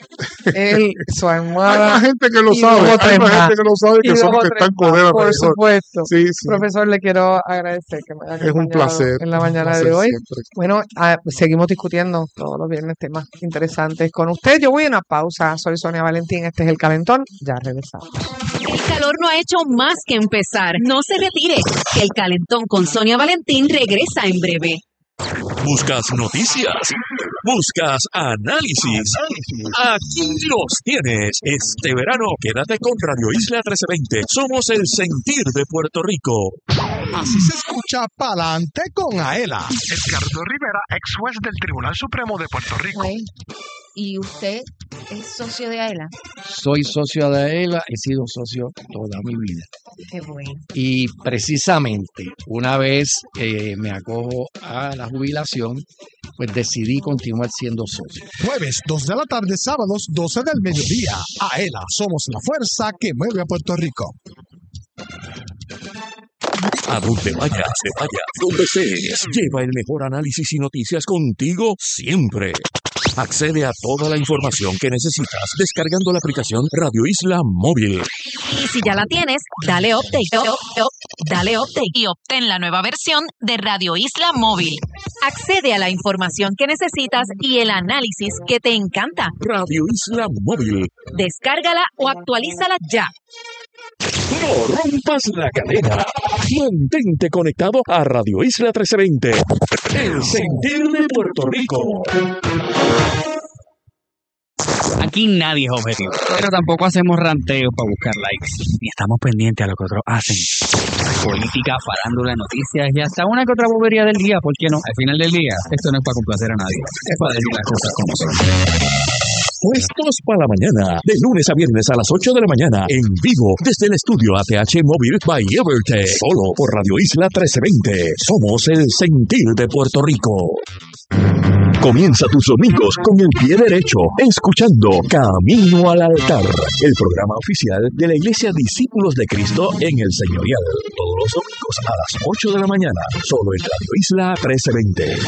Él, su Hay almohada más gente que lo y sabe, dos o hay tres más más. gente que lo sabe Y que son dos los o que tres están con más, él por alrededor. supuesto. Sí, sí, Profesor, le quiero agradecer que me haya es un acompañado placer, en la un mañana placer de hoy. siempre. Bueno, ah, seguimos discutiendo todos los viernes temas interesantes con usted. Yo voy a una pausa. Soy Sonia Valentín. Este es El Calentón. Ya regresamos. El calor no ha hecho más que empezar. No se retire, que el calentón con Sonia Valentín regresa en breve. Buscas noticias, buscas análisis. Aquí los tienes. Este verano quédate con Radio Isla trece veinte. Somos el sentir de Puerto Rico. Así se escucha Pa'lante con Aela. Edgardo Rivera, ex juez del Tribunal Supremo de Puerto Rico. Ay, ¿y usted es socio de AELA? Soy socio de AELA, he sido socio toda mi vida. Qué bueno. Y precisamente una vez eh, me acojo a la jubilación, pues decidí continuar siendo socio. Jueves, dos de la tarde, sábados, doce del mediodía. Aela, somos la fuerza que mueve a Puerto Rico. A donde vayas, te vayas, donde estés, lleva el mejor análisis y noticias contigo siempre. Accede a toda la información que necesitas descargando la aplicación Radio Isla Móvil. Y si ya la tienes, dale update, up, up, dale update y obtén la nueva versión de Radio Isla Móvil. Accede a la información que necesitas y el análisis que te encanta. Radio Isla Móvil. Descárgala o actualízala ya. No rompas la cadena. Mantente conectado a Radio Isla trece veinte. El sentir de Puerto Rico. Aquí nadie es objetivo, pero tampoco hacemos ranteos para buscar likes, ni estamos pendientes a lo que otros hacen. Política, farándula, noticias y hasta una que otra bobería del día, ¿por qué no? Al final del día, esto no es para complacer a nadie, es para decir las cosas como son. Puestos para la mañana, de lunes a viernes a las ocho de la mañana, en vivo, desde el estudio A T H Móvil by Evertech, solo por Radio Isla trece veinte. Somos el sentir de Puerto Rico. Comienza tus domingos con el pie derecho, escuchando Camino al Altar, el programa oficial de la Iglesia Discípulos de Cristo en el Señorial. Todos los domingos a las ocho de la mañana, solo en Radio Isla trece veinte.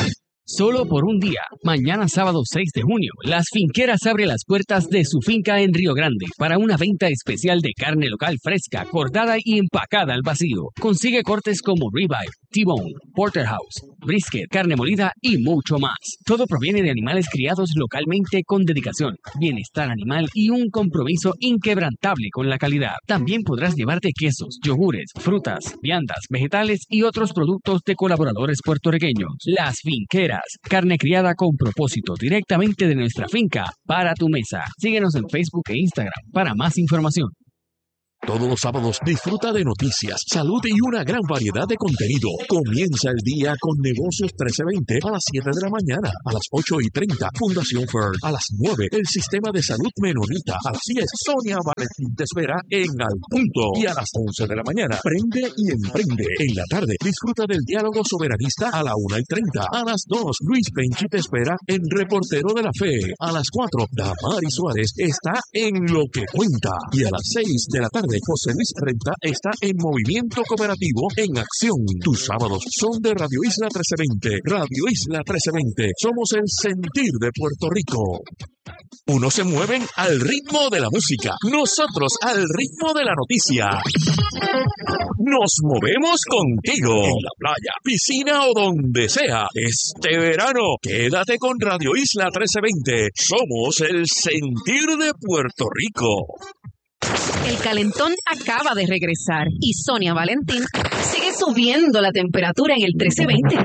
Solo por un día, mañana sábado seis de junio, Las Finqueras abre las puertas de su finca en Río Grande para una venta especial de carne local fresca, cortada y empacada al vacío. Consigue cortes como ribeye, T-bone, porterhouse, brisket, carne molida y mucho más. Todo proviene de animales criados localmente con dedicación, bienestar animal y un compromiso inquebrantable con la calidad. También podrás llevarte quesos, yogures, frutas, viandas, vegetales y otros productos de colaboradores puertorriqueños. Las Finqueras, carne criada con propósito directamente de nuestra finca para tu mesa. Síguenos en Facebook e Instagram para más información. Todos los sábados disfruta de noticias, salud y una gran variedad de contenido. Comienza el día con Negocios trece veinte a las siete de la mañana. A las ocho y treinta, Fundación Fern. A las nueve, el Sistema de Salud Menonita. A las diez, Sonia Valentín te espera en Al Punto. Y a las once de la mañana, Prende y Emprende. En la tarde, disfruta del Diálogo Soberanista a la una y treinta. A las dos, Luis Penchi te espera en Reportero de la Fe. A las cuatro, Damari Suárez está en Lo que Cuenta. Y a las seis de la tarde, José Luis Renta está en Movimiento Cooperativo en Acción. Tus sábados son de Radio Isla trece veinte. Radio Isla trece veinte. Somos el sentir de Puerto Rico. Unos se mueven al ritmo de la música, nosotros al ritmo de la noticia. Nos movemos contigo en la playa, piscina o donde sea. Este verano, quédate con Radio Isla trece veinte. Somos el sentir de Puerto Rico. El calentón acaba de regresar y Sonia Valentín sigue subiendo la temperatura en el trece veinte.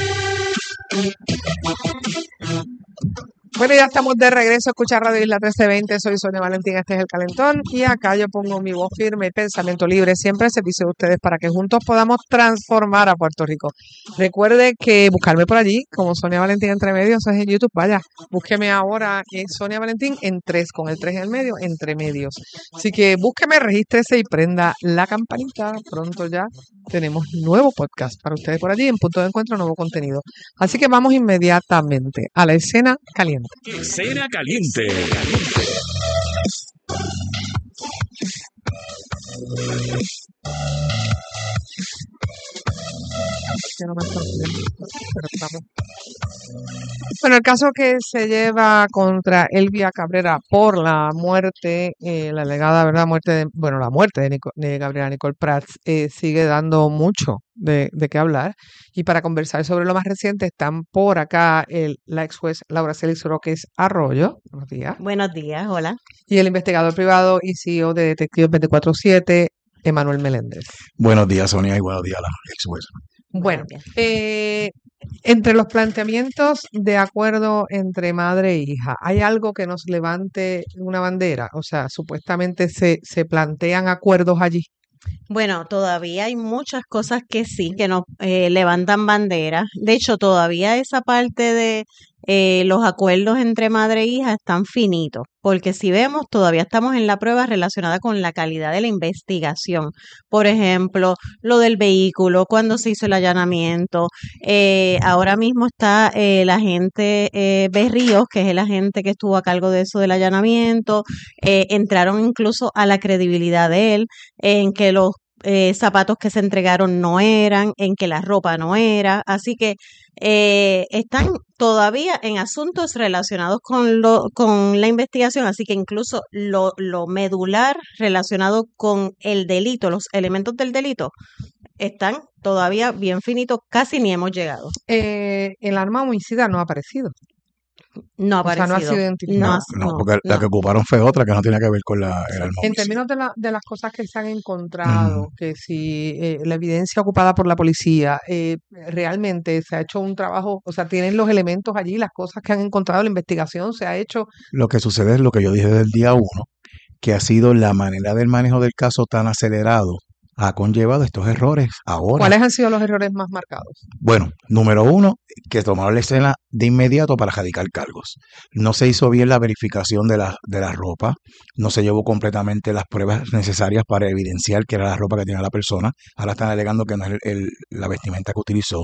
Bueno, ya estamos de regreso a escuchar Radio Isla trece veinte. Soy Sonia Valentín, este es El Calentón. Y acá yo pongo mi voz firme, pensamiento libre, siempre al servicio de ustedes para que juntos podamos transformar a Puerto Rico. Recuerde que buscarme por allí como Sonia Valentín Entre Medios, eso es en YouTube. Vaya, búsqueme ahora en Sonia Valentín en tres, con el tres en el medio, Entre Medios. Así que búsqueme, regístrese y prenda la campanita. Pronto ya tenemos nuevo podcast para ustedes por allí, en Punto de Encuentro, nuevo contenido. Así que vamos inmediatamente a la escena caliente. Escena caliente. Bueno, el caso que se lleva contra Elvia Cabrera por la muerte, eh, la alegada verdad muerte, de, bueno, la muerte de, Nico, de Gabriela Nicole Prats eh, sigue dando mucho de, de qué hablar. Y para conversar sobre lo más reciente están por acá el, la ex juez Laura Celis Roques Arroyo. Buenos días. Buenos días, hola. Y el investigador privado y C E O de Detectives veinticuatro siete, Emanuel Meléndez. Buenos días, Sonia, y buenos días a la ex juez. Bueno, eh, entre los planteamientos de acuerdo entre madre e hija, ¿hay algo que nos levante una bandera? O sea, supuestamente se, se plantean acuerdos allí. Bueno, todavía hay muchas cosas que sí, que nos eh, levantan banderas. De hecho, todavía esa parte de eh, los acuerdos entre madre e hija están finitos, porque si vemos, todavía estamos en la prueba relacionada con la calidad de la investigación. Por ejemplo, lo del vehículo, cuando se hizo el allanamiento. Eh, ahora mismo está eh, el agente eh, Berríos, que es el agente que estuvo a cargo de eso del allanamiento. Eh, entraron incluso a la credibilidad de él, en que los Eh, zapatos que se entregaron no eran, en que la ropa no era, así que eh, están todavía en asuntos relacionados con lo con la investigación, así que incluso lo, lo medular relacionado con el delito, los elementos del delito, están todavía bien finitos, casi ni hemos llegado. Eh, el arma homicida no ha aparecido. No ha aparecido. O sea, no ha sido identificado. No, no, porque no, la que ocuparon fue otra que no tenía que ver con la, el arma. En términos de, la, de las cosas que se han encontrado, mm. que si eh, la evidencia ocupada por la policía, eh, realmente se ha hecho un trabajo, o sea, tienen los elementos allí, las cosas que han encontrado, la investigación se ha hecho. Lo que sucede es lo que yo dije del día uno, que ha sido la manera del manejo del caso tan acelerado, ha conllevado estos errores ahora. ¿Cuáles han sido los errores más marcados? Bueno, número uno, que tomaron la escena de inmediato para radicar cargos. No se hizo bien la verificación de la, de la ropa, no se llevó completamente las pruebas necesarias para evidenciar que era la ropa que tenía la persona. Ahora están alegando que no es el, el, la vestimenta que utilizó.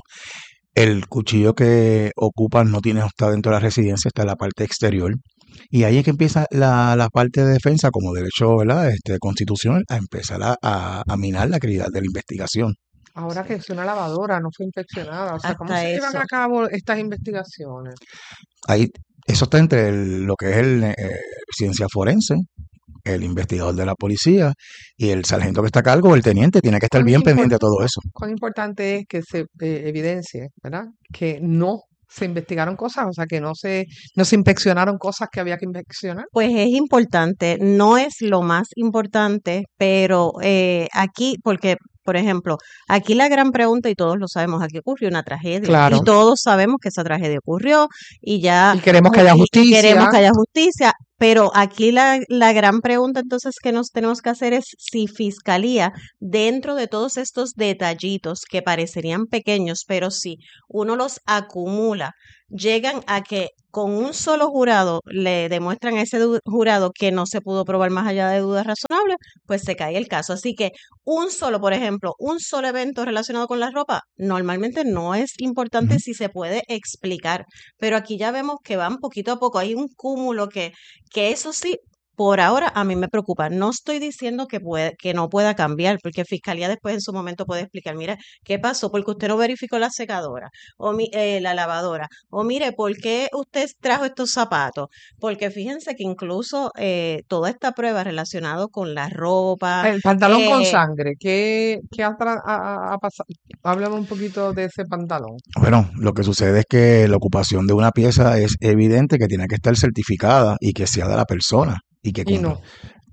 El cuchillo que ocupan no tiene, está dentro de la residencia, está en la parte exterior. Y ahí es que empieza la, la parte de defensa como derecho, ¿verdad? Este, constitucional a empezar a, a, a minar la calidad de la investigación. Ahora que es una lavadora, no fue inspeccionada. O sea, ¿cómo Hasta se llevan eso. a cabo estas investigaciones? Ahí, eso está entre el- lo que es el eh, ciencia forense, el investigador de la policía y el sargento que está a cargo, el teniente, tiene que estar ¿Cuán bien impor- pendiente de todo eso. cuán importante es que se eh, evidencie, ¿verdad? Que no se investigaron cosas, o sea, que no se, no se inspeccionaron cosas que había que inspeccionar. Pues es importante, no es lo más importante, pero eh, aquí, porque, por ejemplo, aquí la gran pregunta, y todos lo sabemos, aquí ocurrió una tragedia, Claro. y todos sabemos que esa tragedia ocurrió, y ya Y queremos que haya y- y justicia. queremos que haya justicia, pero aquí la, la gran pregunta entonces que nos tenemos que hacer es si Fiscalía, dentro de todos estos detallitos que parecerían pequeños, pero si uno los acumula, llegan a que con un solo jurado le demuestran a ese du- jurado que no se pudo probar más allá de dudas razonables, pues se cae el caso. Así que un solo, por ejemplo, un solo evento relacionado con la ropa, normalmente no es importante Ujú. si se puede explicar, pero aquí ya vemos que van poquito a poco, hay un cúmulo que, que eso sí. Por ahora a mí me preocupa. No estoy diciendo que puede, que no pueda cambiar, porque Fiscalía después en su momento puede explicar, mira, ¿qué pasó? Porque usted no verificó la secadora o mi- eh, la lavadora. O mire, ¿por qué usted trajo estos zapatos? Porque fíjense que incluso eh, toda esta prueba relacionada con la ropa, El pantalón con eh, sangre, ¿qué, qué ha, tra- ha- ha- ha pasado? Háblame un poquito de ese pantalón. Bueno, lo que sucede es que la ocupación de una pieza es evidente que tiene que estar certificada y que sea de la persona y que Y cumpla. no.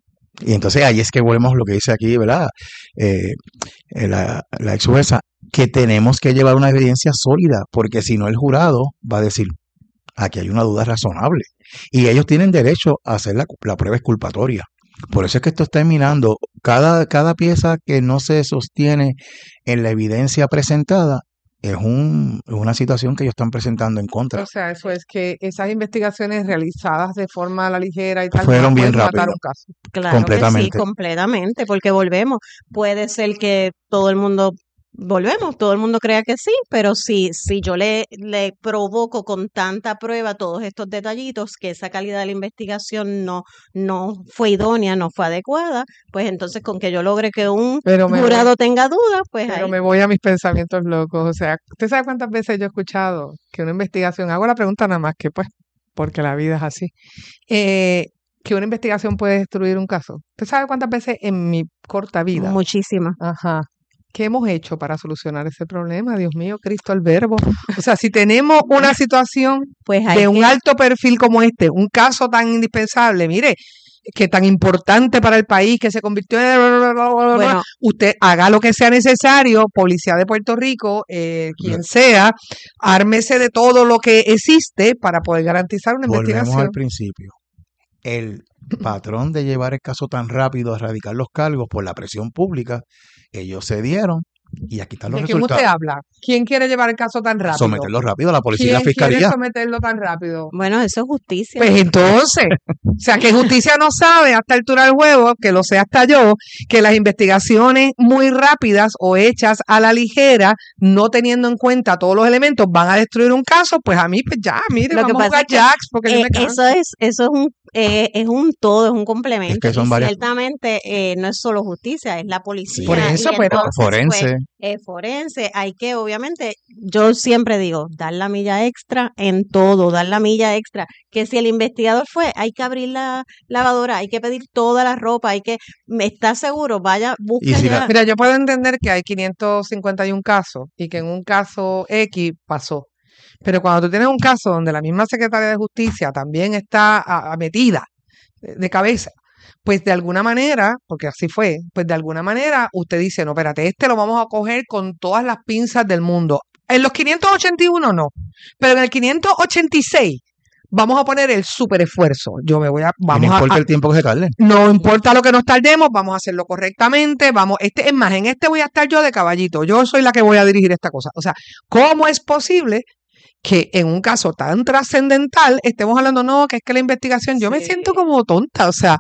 Y entonces ahí es que volvemos lo que dice aquí, ¿verdad? Eh, eh, la, la ex jueza, que tenemos que llevar una evidencia sólida, porque si no el jurado va a decir, aquí hay una duda razonable. Y ellos tienen derecho a hacer la, la prueba exculpatoria. Por eso es que esto está minando. Cada, cada pieza que no se sostiene en la evidencia presentada es un, una situación que ellos están presentando en contra. O sea, eso es que esas investigaciones realizadas de forma a la ligera y tal Fueron no bien pueden matar rápido. un caso. claro que sí, Completamente. completamente, porque volvemos. Puede ser que todo el mundo, volvemos, todo el mundo crea que sí, pero si, si yo le, le provoco con tanta prueba todos estos detallitos que esa calidad de la investigación no, no fue idónea, no fue adecuada, pues entonces con que yo logre que un Pero me voy, jurado tenga dudas, pues pero ahí. me voy a mis pensamientos locos. O sea, ¿usted sabe cuántas veces yo he escuchado que una investigación, hago la pregunta nada más que pues, porque la vida es así, eh, que una investigación puede destruir un caso? ¿Usted sabe cuántas veces en mi corta vida, Muchísimas. ajá, qué hemos hecho para solucionar ese problema? Dios mío, Cristo el Verbo. O sea, si tenemos una situación Pues hay de un que, alto perfil como este, un caso tan indispensable, mire, que tan importante para el país, que se convirtió en... bueno, Usted haga lo que sea necesario, Policía de Puerto Rico, eh, quien sea, ármese de todo lo que existe para poder garantizar una Volvemos al investigación. principio. El patrón de llevar el caso tan rápido a erradicar los cargos por la presión pública, ellos cedieron y aquí están los ¿De quién usted resultados. habla? ¿Quién quiere llevar el caso tan rápido? Someterlo rápido a la policía y la ¿Quién quiere fiscalía. someterlo tan rápido? bueno, eso es justicia. Pues entonces, o sea, que justicia no sabe a esta altura del juego, que lo sé hasta yo, que las investigaciones muy rápidas o hechas a la ligera, no teniendo en cuenta todos los elementos, van a destruir un caso. Pues a mí, pues ya, mire, Lo que vamos a pasa jugar es que jacks, porque yo eh, me canso. eso es, eso es un, eh, es un todo, es un Es complemento. que son Y varias ciertamente eh, no es solo justicia, es la sí, policía. Por Y eso, pero entonces, pues, forense. eh, forense, hay que, obviamente, yo siempre digo, dar la milla extra en todo, dar la milla extra. Que si el investigador fue, hay que abrir la lavadora, hay que pedir toda la ropa, hay que, me está seguro, vaya, Y busque si la, allá. mira, yo puedo entender que hay quinientos cincuenta y uno casos y que en un caso X pasó. Pero cuando tú tienes un caso donde la misma secretaria de Justicia también está a- a metida de de cabeza, pues de alguna manera, porque así fue, pues de alguna manera usted dice, no, espérate, este lo vamos a coger con todas las pinzas del mundo. En los quinientos ochenta y uno no, pero en el quinientos ochenta y seis vamos a poner el super esfuerzo. Yo me voy a, y no vamos a, importa a- el tiempo que se tarde. no importa lo que nos tardemos, vamos a hacerlo correctamente, vamos, este, es más, en este voy a estar yo de caballito, yo soy la que voy a dirigir esta cosa. O sea, ¿cómo es posible que en un caso tan trascendental estemos hablando, no, que es que la investigación, yo me Sí. siento como tonta, o sea,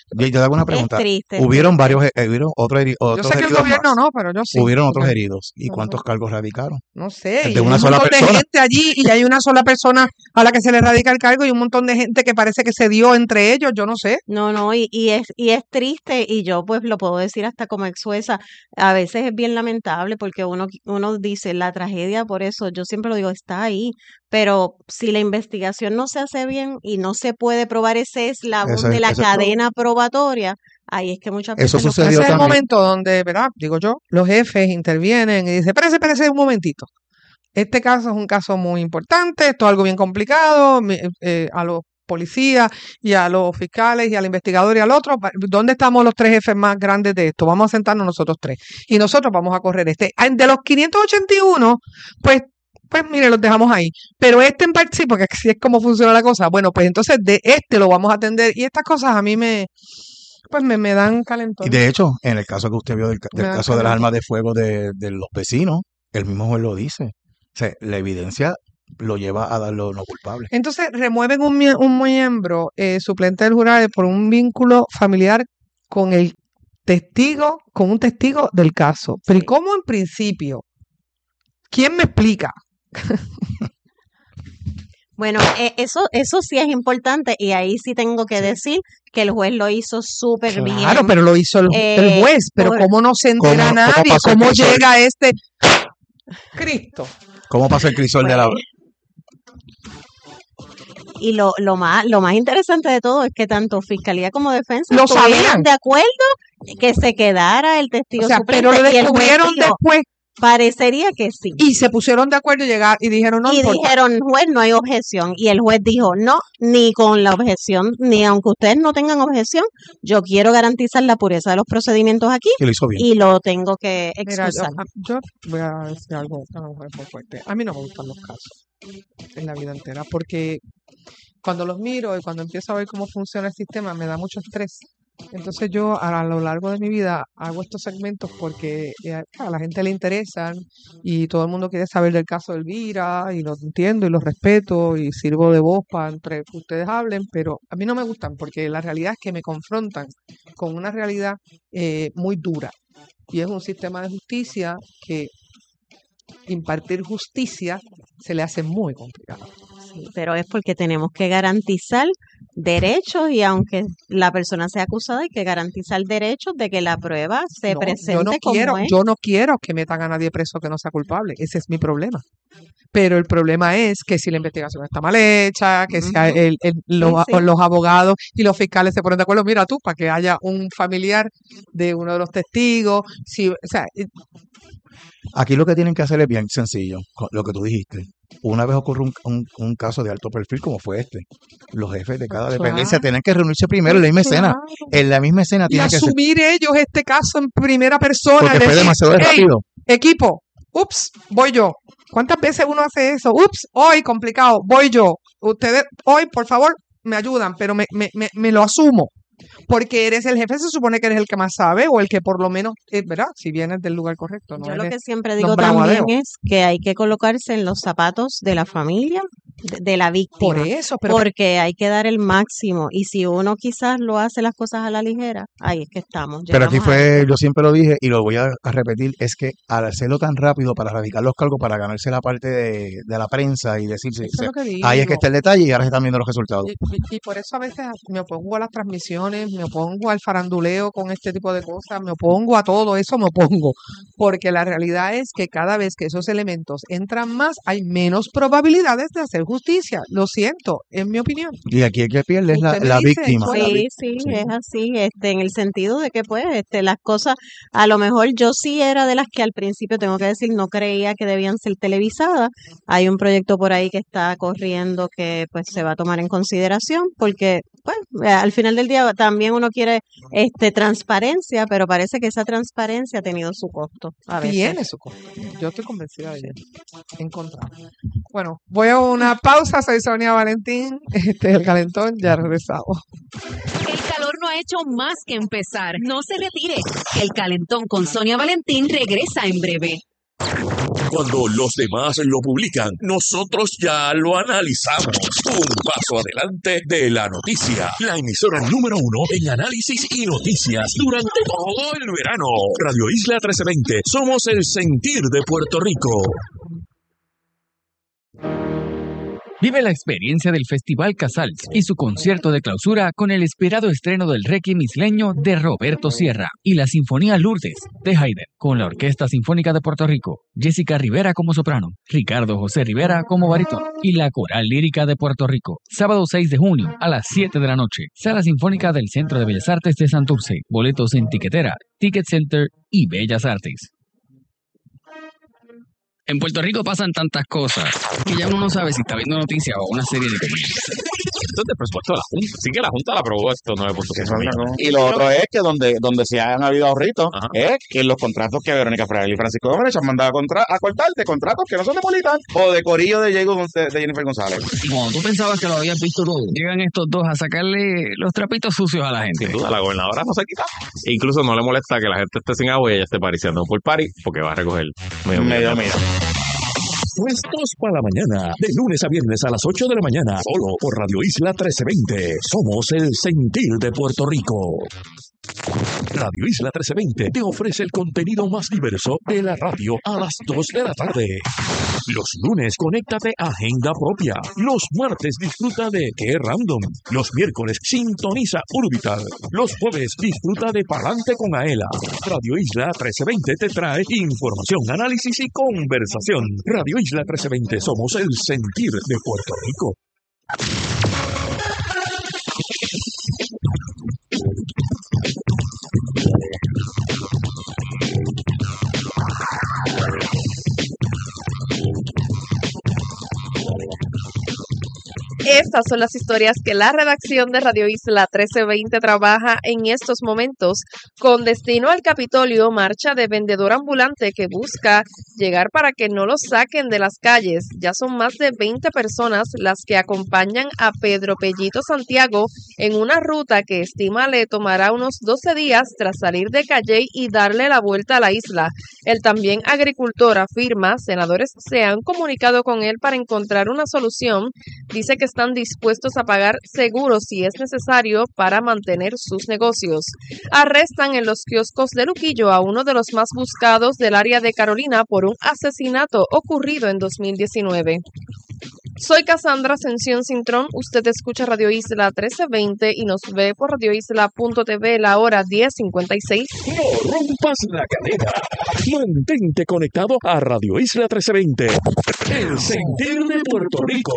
Yo, yo te hago una pregunta. triste, Hubieron triste. varios, eh, hubieron otros, heri- Yo otros sé que el heridos gobierno más. no, pero yo sí. Hubieron otros porque- heridos. ¿Y cuántos cargos radicaron? No sé, El y de hay una un sola montón de persona. gente allí y hay una sola persona a la que se le radica el cargo y un montón de gente que parece que se dio entre ellos, yo no sé. No, no, y, y es y es triste y yo pues lo puedo decir hasta como ex jueza, a veces es bien lamentable porque uno uno dice la tragedia, por eso yo siempre lo digo, está ahí, pero si la investigación no se hace bien y no se puede probar ese eslabón Eso de es- la eso es- cadena probatoria, ahí es que muchas Eso veces nos sucedió Ese es el también. momento donde, ¿verdad? Digo yo, los jefes intervienen y dicen, espérese, espérese un momentito. Este caso es un caso muy importante, esto es algo bien complicado, mi- eh, a los policías y a los fiscales y al investigador y al otro, pa- ¿dónde estamos los tres jefes más grandes de esto? Vamos a sentarnos nosotros tres y nosotros vamos a correr este. Ah, de los quinientos ochenta y uno, pues, pues mire, los dejamos ahí. Pero este en parte, sí, porque así es como funciona la cosa. Bueno, pues entonces de este lo vamos a atender y estas cosas a mí me, pues me, me dan calentón. Y de hecho, en el caso que usted vio del, ca- Me del dan caso de las calentón. armas de fuego de, de los vecinos, el mismo juez lo dice. O sea, la evidencia lo lleva a darlo no culpable. Entonces remueven un, mie- un miembro eh, suplente del jurado por un vínculo familiar con el testigo, con un testigo del caso. Pero ¿y cómo en principio? ¿Quién me explica? Bueno, eh, eso, eso sí es importante y ahí sí tengo que decir que el juez lo hizo súper bien. Claro, pero lo hizo el, el Eh, juez. Pero por- ¿cómo no se ¿Cómo- entera cómo nadie? pasó el ¿Cómo crisol? llega este Cristo? ¿Cómo pasa el crisol de la... Pues, y lo, lo más, lo más interesante de todo es que tanto fiscalía como defensa Lo estuvieron sabían. de acuerdo que se quedara el testigo O sea, suplente pero lo y el juez descubrieron dijo, después parecería que sí. y se pusieron de acuerdo y llegar y dijeron no Y importa. dijeron, juez, no hay objeción. Y el juez dijo, no, ni con la objeción, ni aunque ustedes no tengan objeción, yo quiero garantizar la pureza de los procedimientos aquí que lo hizo bien? y lo tengo que Mira, yo, excusar. a- yo voy a decir algo, algo muy fuerte. A mí no me gustan los casos en la vida entera porque cuando los miro y cuando empiezo a ver cómo funciona el sistema me da mucho estrés. Entonces yo a lo largo de mi vida hago estos segmentos porque eh, a la gente le interesan y todo el mundo quiere saber del caso de Elvira y lo entiendo y lo respeto y sirvo de voz para entre que ustedes hablen, pero a mí no me gustan porque la realidad es que me confrontan con una realidad eh, muy dura y es un sistema de justicia que impartir justicia se le hace muy complicado. Sí, pero es porque tenemos que garantizar derechos y aunque la persona sea acusada hay que garantizar derechos de que la prueba se No, presente yo no como quiero, es. yo no quiero que metan a nadie preso que no sea culpable. Ese es mi problema. Pero el problema es que si la investigación está mal hecha, que si Ujú. el, el- los, Sí, sí. los abogados y los fiscales se ponen de acuerdo, mira tú, para que haya un familiar de uno de los testigos, si, o sea, eh, Aquí lo que tienen que hacer es bien sencillo, co- lo que tú dijiste. Una vez ocurre un, un- un caso de alto perfil como fue este, los jefes de cada Pues dependencia claro, tienen que reunirse primero en la pues misma escena. claro. En la misma escena Y tiene que ser, asumir ellos este caso en primera persona, porque y fue decir, demasiado hey, rápido. equipo, ups, voy yo. ¿Cuántas veces uno hace eso? Ups, hoy complicado, voy yo. Ustedes hoy, por favor, me ayudan, pero me, me, me, me lo asumo. Porque eres el jefe, se supone que eres el que más sabe o el que por lo menos, eh, ¿verdad? Si vienes del lugar correcto, no Yo lo eres que siempre Don digo también Braguadeo. es que hay que colocarse en los zapatos de la familia, de, de la Por víctima, eso, pero porque hay que dar el máximo y si uno quizás lo hace las cosas a la ligera, ahí es que estamos, Pero aquí llegamos a fue, eso. yo siempre lo dije y lo voy a, a repetir, es que al hacerlo tan rápido para radicar los cargos, para ganarse la parte de, de la prensa y decir, eso es lo que ahí es que digo. está el detalle y ahora se están viendo los resultados. Y, y- y por eso a veces me opongo a las transmisiones, me opongo al faranduleo con este tipo de cosas, me opongo a todo eso, me opongo. Porque la realidad es que cada vez que esos elementos entran más, hay menos probabilidades de hacer justicia. Lo siento, es mi opinión. Y aquí el que pierde es la, Usted me la dice, víctima. bueno, la Sí, víctima. sí, Sí. es así, este, en el sentido de que pues, este, las cosas, a lo mejor yo sí era de las que al principio, tengo que decir, no creía que debían ser televisadas. Hay un proyecto por ahí que está corriendo que pues se va a tomar en consideración, porque pues eh, al final del día también uno quiere este transparencia, pero parece que esa transparencia ha tenido su costo a veces. tiene su costo. Yo estoy convencida de ello. En contra. Bueno, voy a una pausa. Soy Sonia Valentín. Este es el calentón. Ya regresamos. El calor no ha hecho más que empezar. No se retire. El calentón con Sonia Valentín regresa en breve. Cuando los demás lo publican, nosotros ya lo analizamos. Un paso adelante de la noticia. La emisora número uno en análisis y noticias durante todo el verano. Radio Isla trece veinte. Somos el sentir de Puerto Rico. Vive la experiencia del Festival Casals y su concierto de clausura con el esperado estreno del Requiem isleño de Roberto Sierra y la Sinfonía Lourdes de Haydn, con la Orquesta Sinfónica de Puerto Rico, Jessica Rivera como soprano, Ricardo José Rivera como barítono y la Coral Lírica de Puerto Rico. Sábado seis de junio a las siete de la noche. Sala Sinfónica del Centro de Bellas Artes de Santurce. Boletos en Tiquetera, Ticket Center y Bellas Artes. En Puerto Rico pasan tantas cosas que ya uno no sabe si está viendo noticias o una serie de comedia. Esto es del presupuesto de la Junta. Sí que la Junta la aprobó esto nueve punto cinco millones. Y lo otro es que donde, donde se han habido ahorritos es que los contratos que Verónica Fraile y Francisco Gómez han mandado a, contra, a cortar de contratos que no son de Politan o de corillo de, Diego, de, de Jennifer González. Y cuando tú pensabas que lo habías visto todo, llegan estos dos a sacarle los trapitos sucios a la gente. Sin duda, la gobernadora no se quita. E incluso no le molesta que la gente esté sin agua y ella esté pariciando por party porque va a recoger medio medio medio. Puestos para la mañana, de lunes a viernes a las ocho de la mañana, solo por Radio Isla trece veinte. Somos el sentir de Puerto Rico. Radio Isla trece veinte te ofrece el contenido más diverso de la radio a las dos de la tarde. Los lunes, conéctate a Agenda Propia. Los martes, disfruta de Qué Random. Los miércoles, sintoniza Urbital. Los jueves, disfruta de Palante con Aela. Radio Isla trece veinte te trae información, análisis y conversación. Radio Isla trece veinte, somos el sentir de Puerto Rico. Estas son las historias que la redacción de Radio Isla trece veinte trabaja en estos momentos. Con destino al Capitolio, marcha de vendedor ambulante que busca llegar para que no los saquen de las calles. Ya son más de veinte personas las que acompañan a Pedro Pellito Santiago en una ruta que estima le tomará unos doce días tras salir de Calley y darle la vuelta a la isla. El también agricultor afirma, senadores se han comunicado con él para encontrar una solución. Dice que están dispuestos a pagar seguros si es necesario para mantener sus negocios. Arrestan en los kioscos de Luquillo a uno de los más buscados del área de Carolina por un asesinato ocurrido en dos mil diecinueve. Soy Cassandra Ascensión Cintrón, usted escucha Radio Isla trece veinte y nos ve por radio isla punto t v la hora diez cincuenta y seis. No rompas la cadena. Mantente conectado a Radio Isla trece veinte. El sentir de Puerto Rico.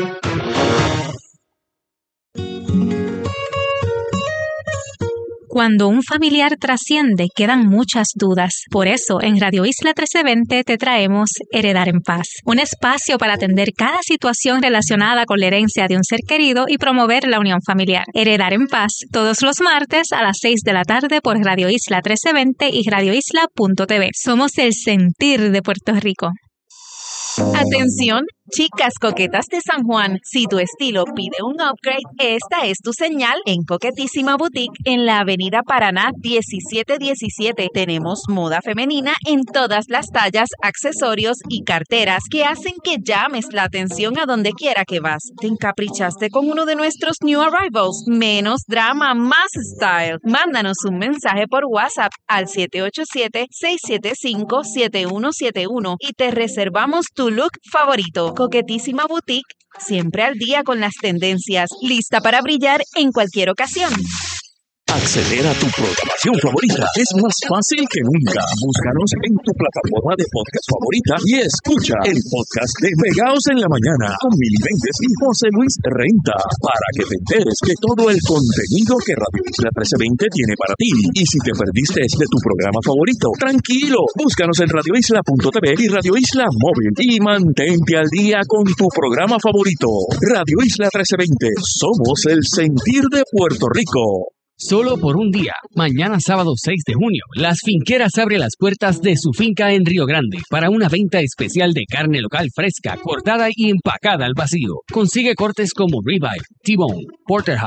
Cuando un familiar trasciende, quedan muchas dudas. Por eso, en Radio Isla trece veinte te traemos Heredar en Paz, un espacio para atender cada situación relacionada con la herencia de un ser querido y promover la unión familiar. Heredar en Paz, todos los martes a las seis de la tarde por Radio Isla trece veinte y radio isla punto t v. Somos el sentir de Puerto Rico. Atención, chicas coquetas de San Juan, si tu estilo pide un upgrade, esta es tu señal en Coquetísima Boutique en la avenida Paraná diecisiete diecisiete. Tenemos moda femenina en todas las tallas, accesorios y carteras que hacen que llames la atención a donde quiera que vas. ¿Te encaprichaste con uno de nuestros new arrivals? Menos drama, más style. Mándanos un mensaje por WhatsApp al siete ocho siete, seis siete cinco, siete uno siete uno y te reservamos tu look favorito. Coquetísima Boutique, siempre al día con las tendencias, lista para brillar en cualquier ocasión. Acceder a tu programación favorita es más fácil que nunca. Búscanos en tu plataforma de podcast favorita y escucha el podcast de Pegaos en la Mañana con Mili Méndez y José Luis Renta para que te enteres de todo el contenido que Radio Isla trece veinte tiene para ti. Y si te perdiste de tu programa favorito, tranquilo, búscanos en radio isla punto t v y Radio Isla Móvil y mantente al día con tu programa favorito. Radio Isla trece veinte, somos el sentir de Puerto Rico. Solo por un día, mañana sábado seis de junio, Las Finqueras abre las puertas de su finca en Río Grande para una venta especial de carne local fresca, cortada y empacada al vacío. Consigue cortes como ribeye, T-bone, porterhouse,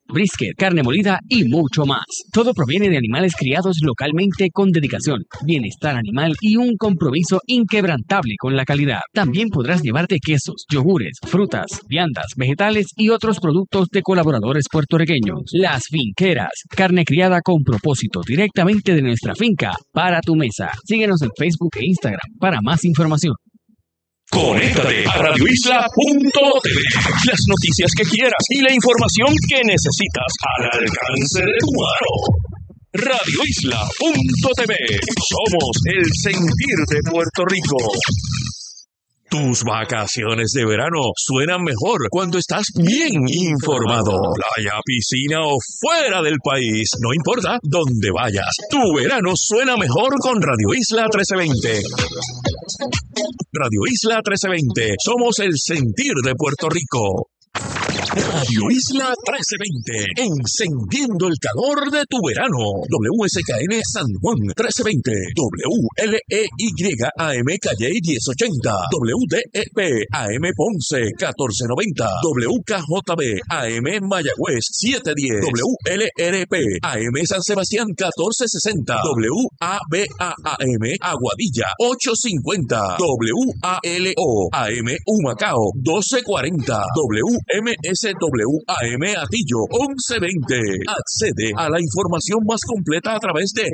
brisket, carne molida y mucho más. Todo proviene de animales criados localmente con dedicación, bienestar animal y un compromiso inquebrantable con la calidad. También podrás llevarte quesos, yogures, frutas, viandas, vegetales y otros productos de colaboradores puertorriqueños. Las Finqueras, carne criada con propósito directamente de nuestra finca para tu mesa. Síguenos en Facebook e Instagram para más información. Conéctate a radio isla punto t v. Las noticias que quieras y la información que necesitas al alcance de tu mano. radio isla punto t v. Somos el sentir de Puerto Rico. Tus vacaciones de verano suenan mejor cuando estás bien informado. Playa, piscina o fuera del país, no importa dónde vayas. Tu verano suena mejor con Radio Isla trece veinte. Radio Isla trece veinte. Somos el sentir de Puerto Rico. Radio Isla trece veinte, encendiendo el calor de tu verano. W S K N San Juan trece veinte, W L E Y A M Calle diez ochenta, W D E P A M Ponce catorce noventa, W K J B A M Mayagüez setecientos diez, W L R P A M San Sebastián catorce sesenta, W A B A A M Aguadilla ochocientos cincuenta, W A L O A M Humacao doce cuarenta, W M S W A M Atillo once veinte. Accede a la información más completa a través de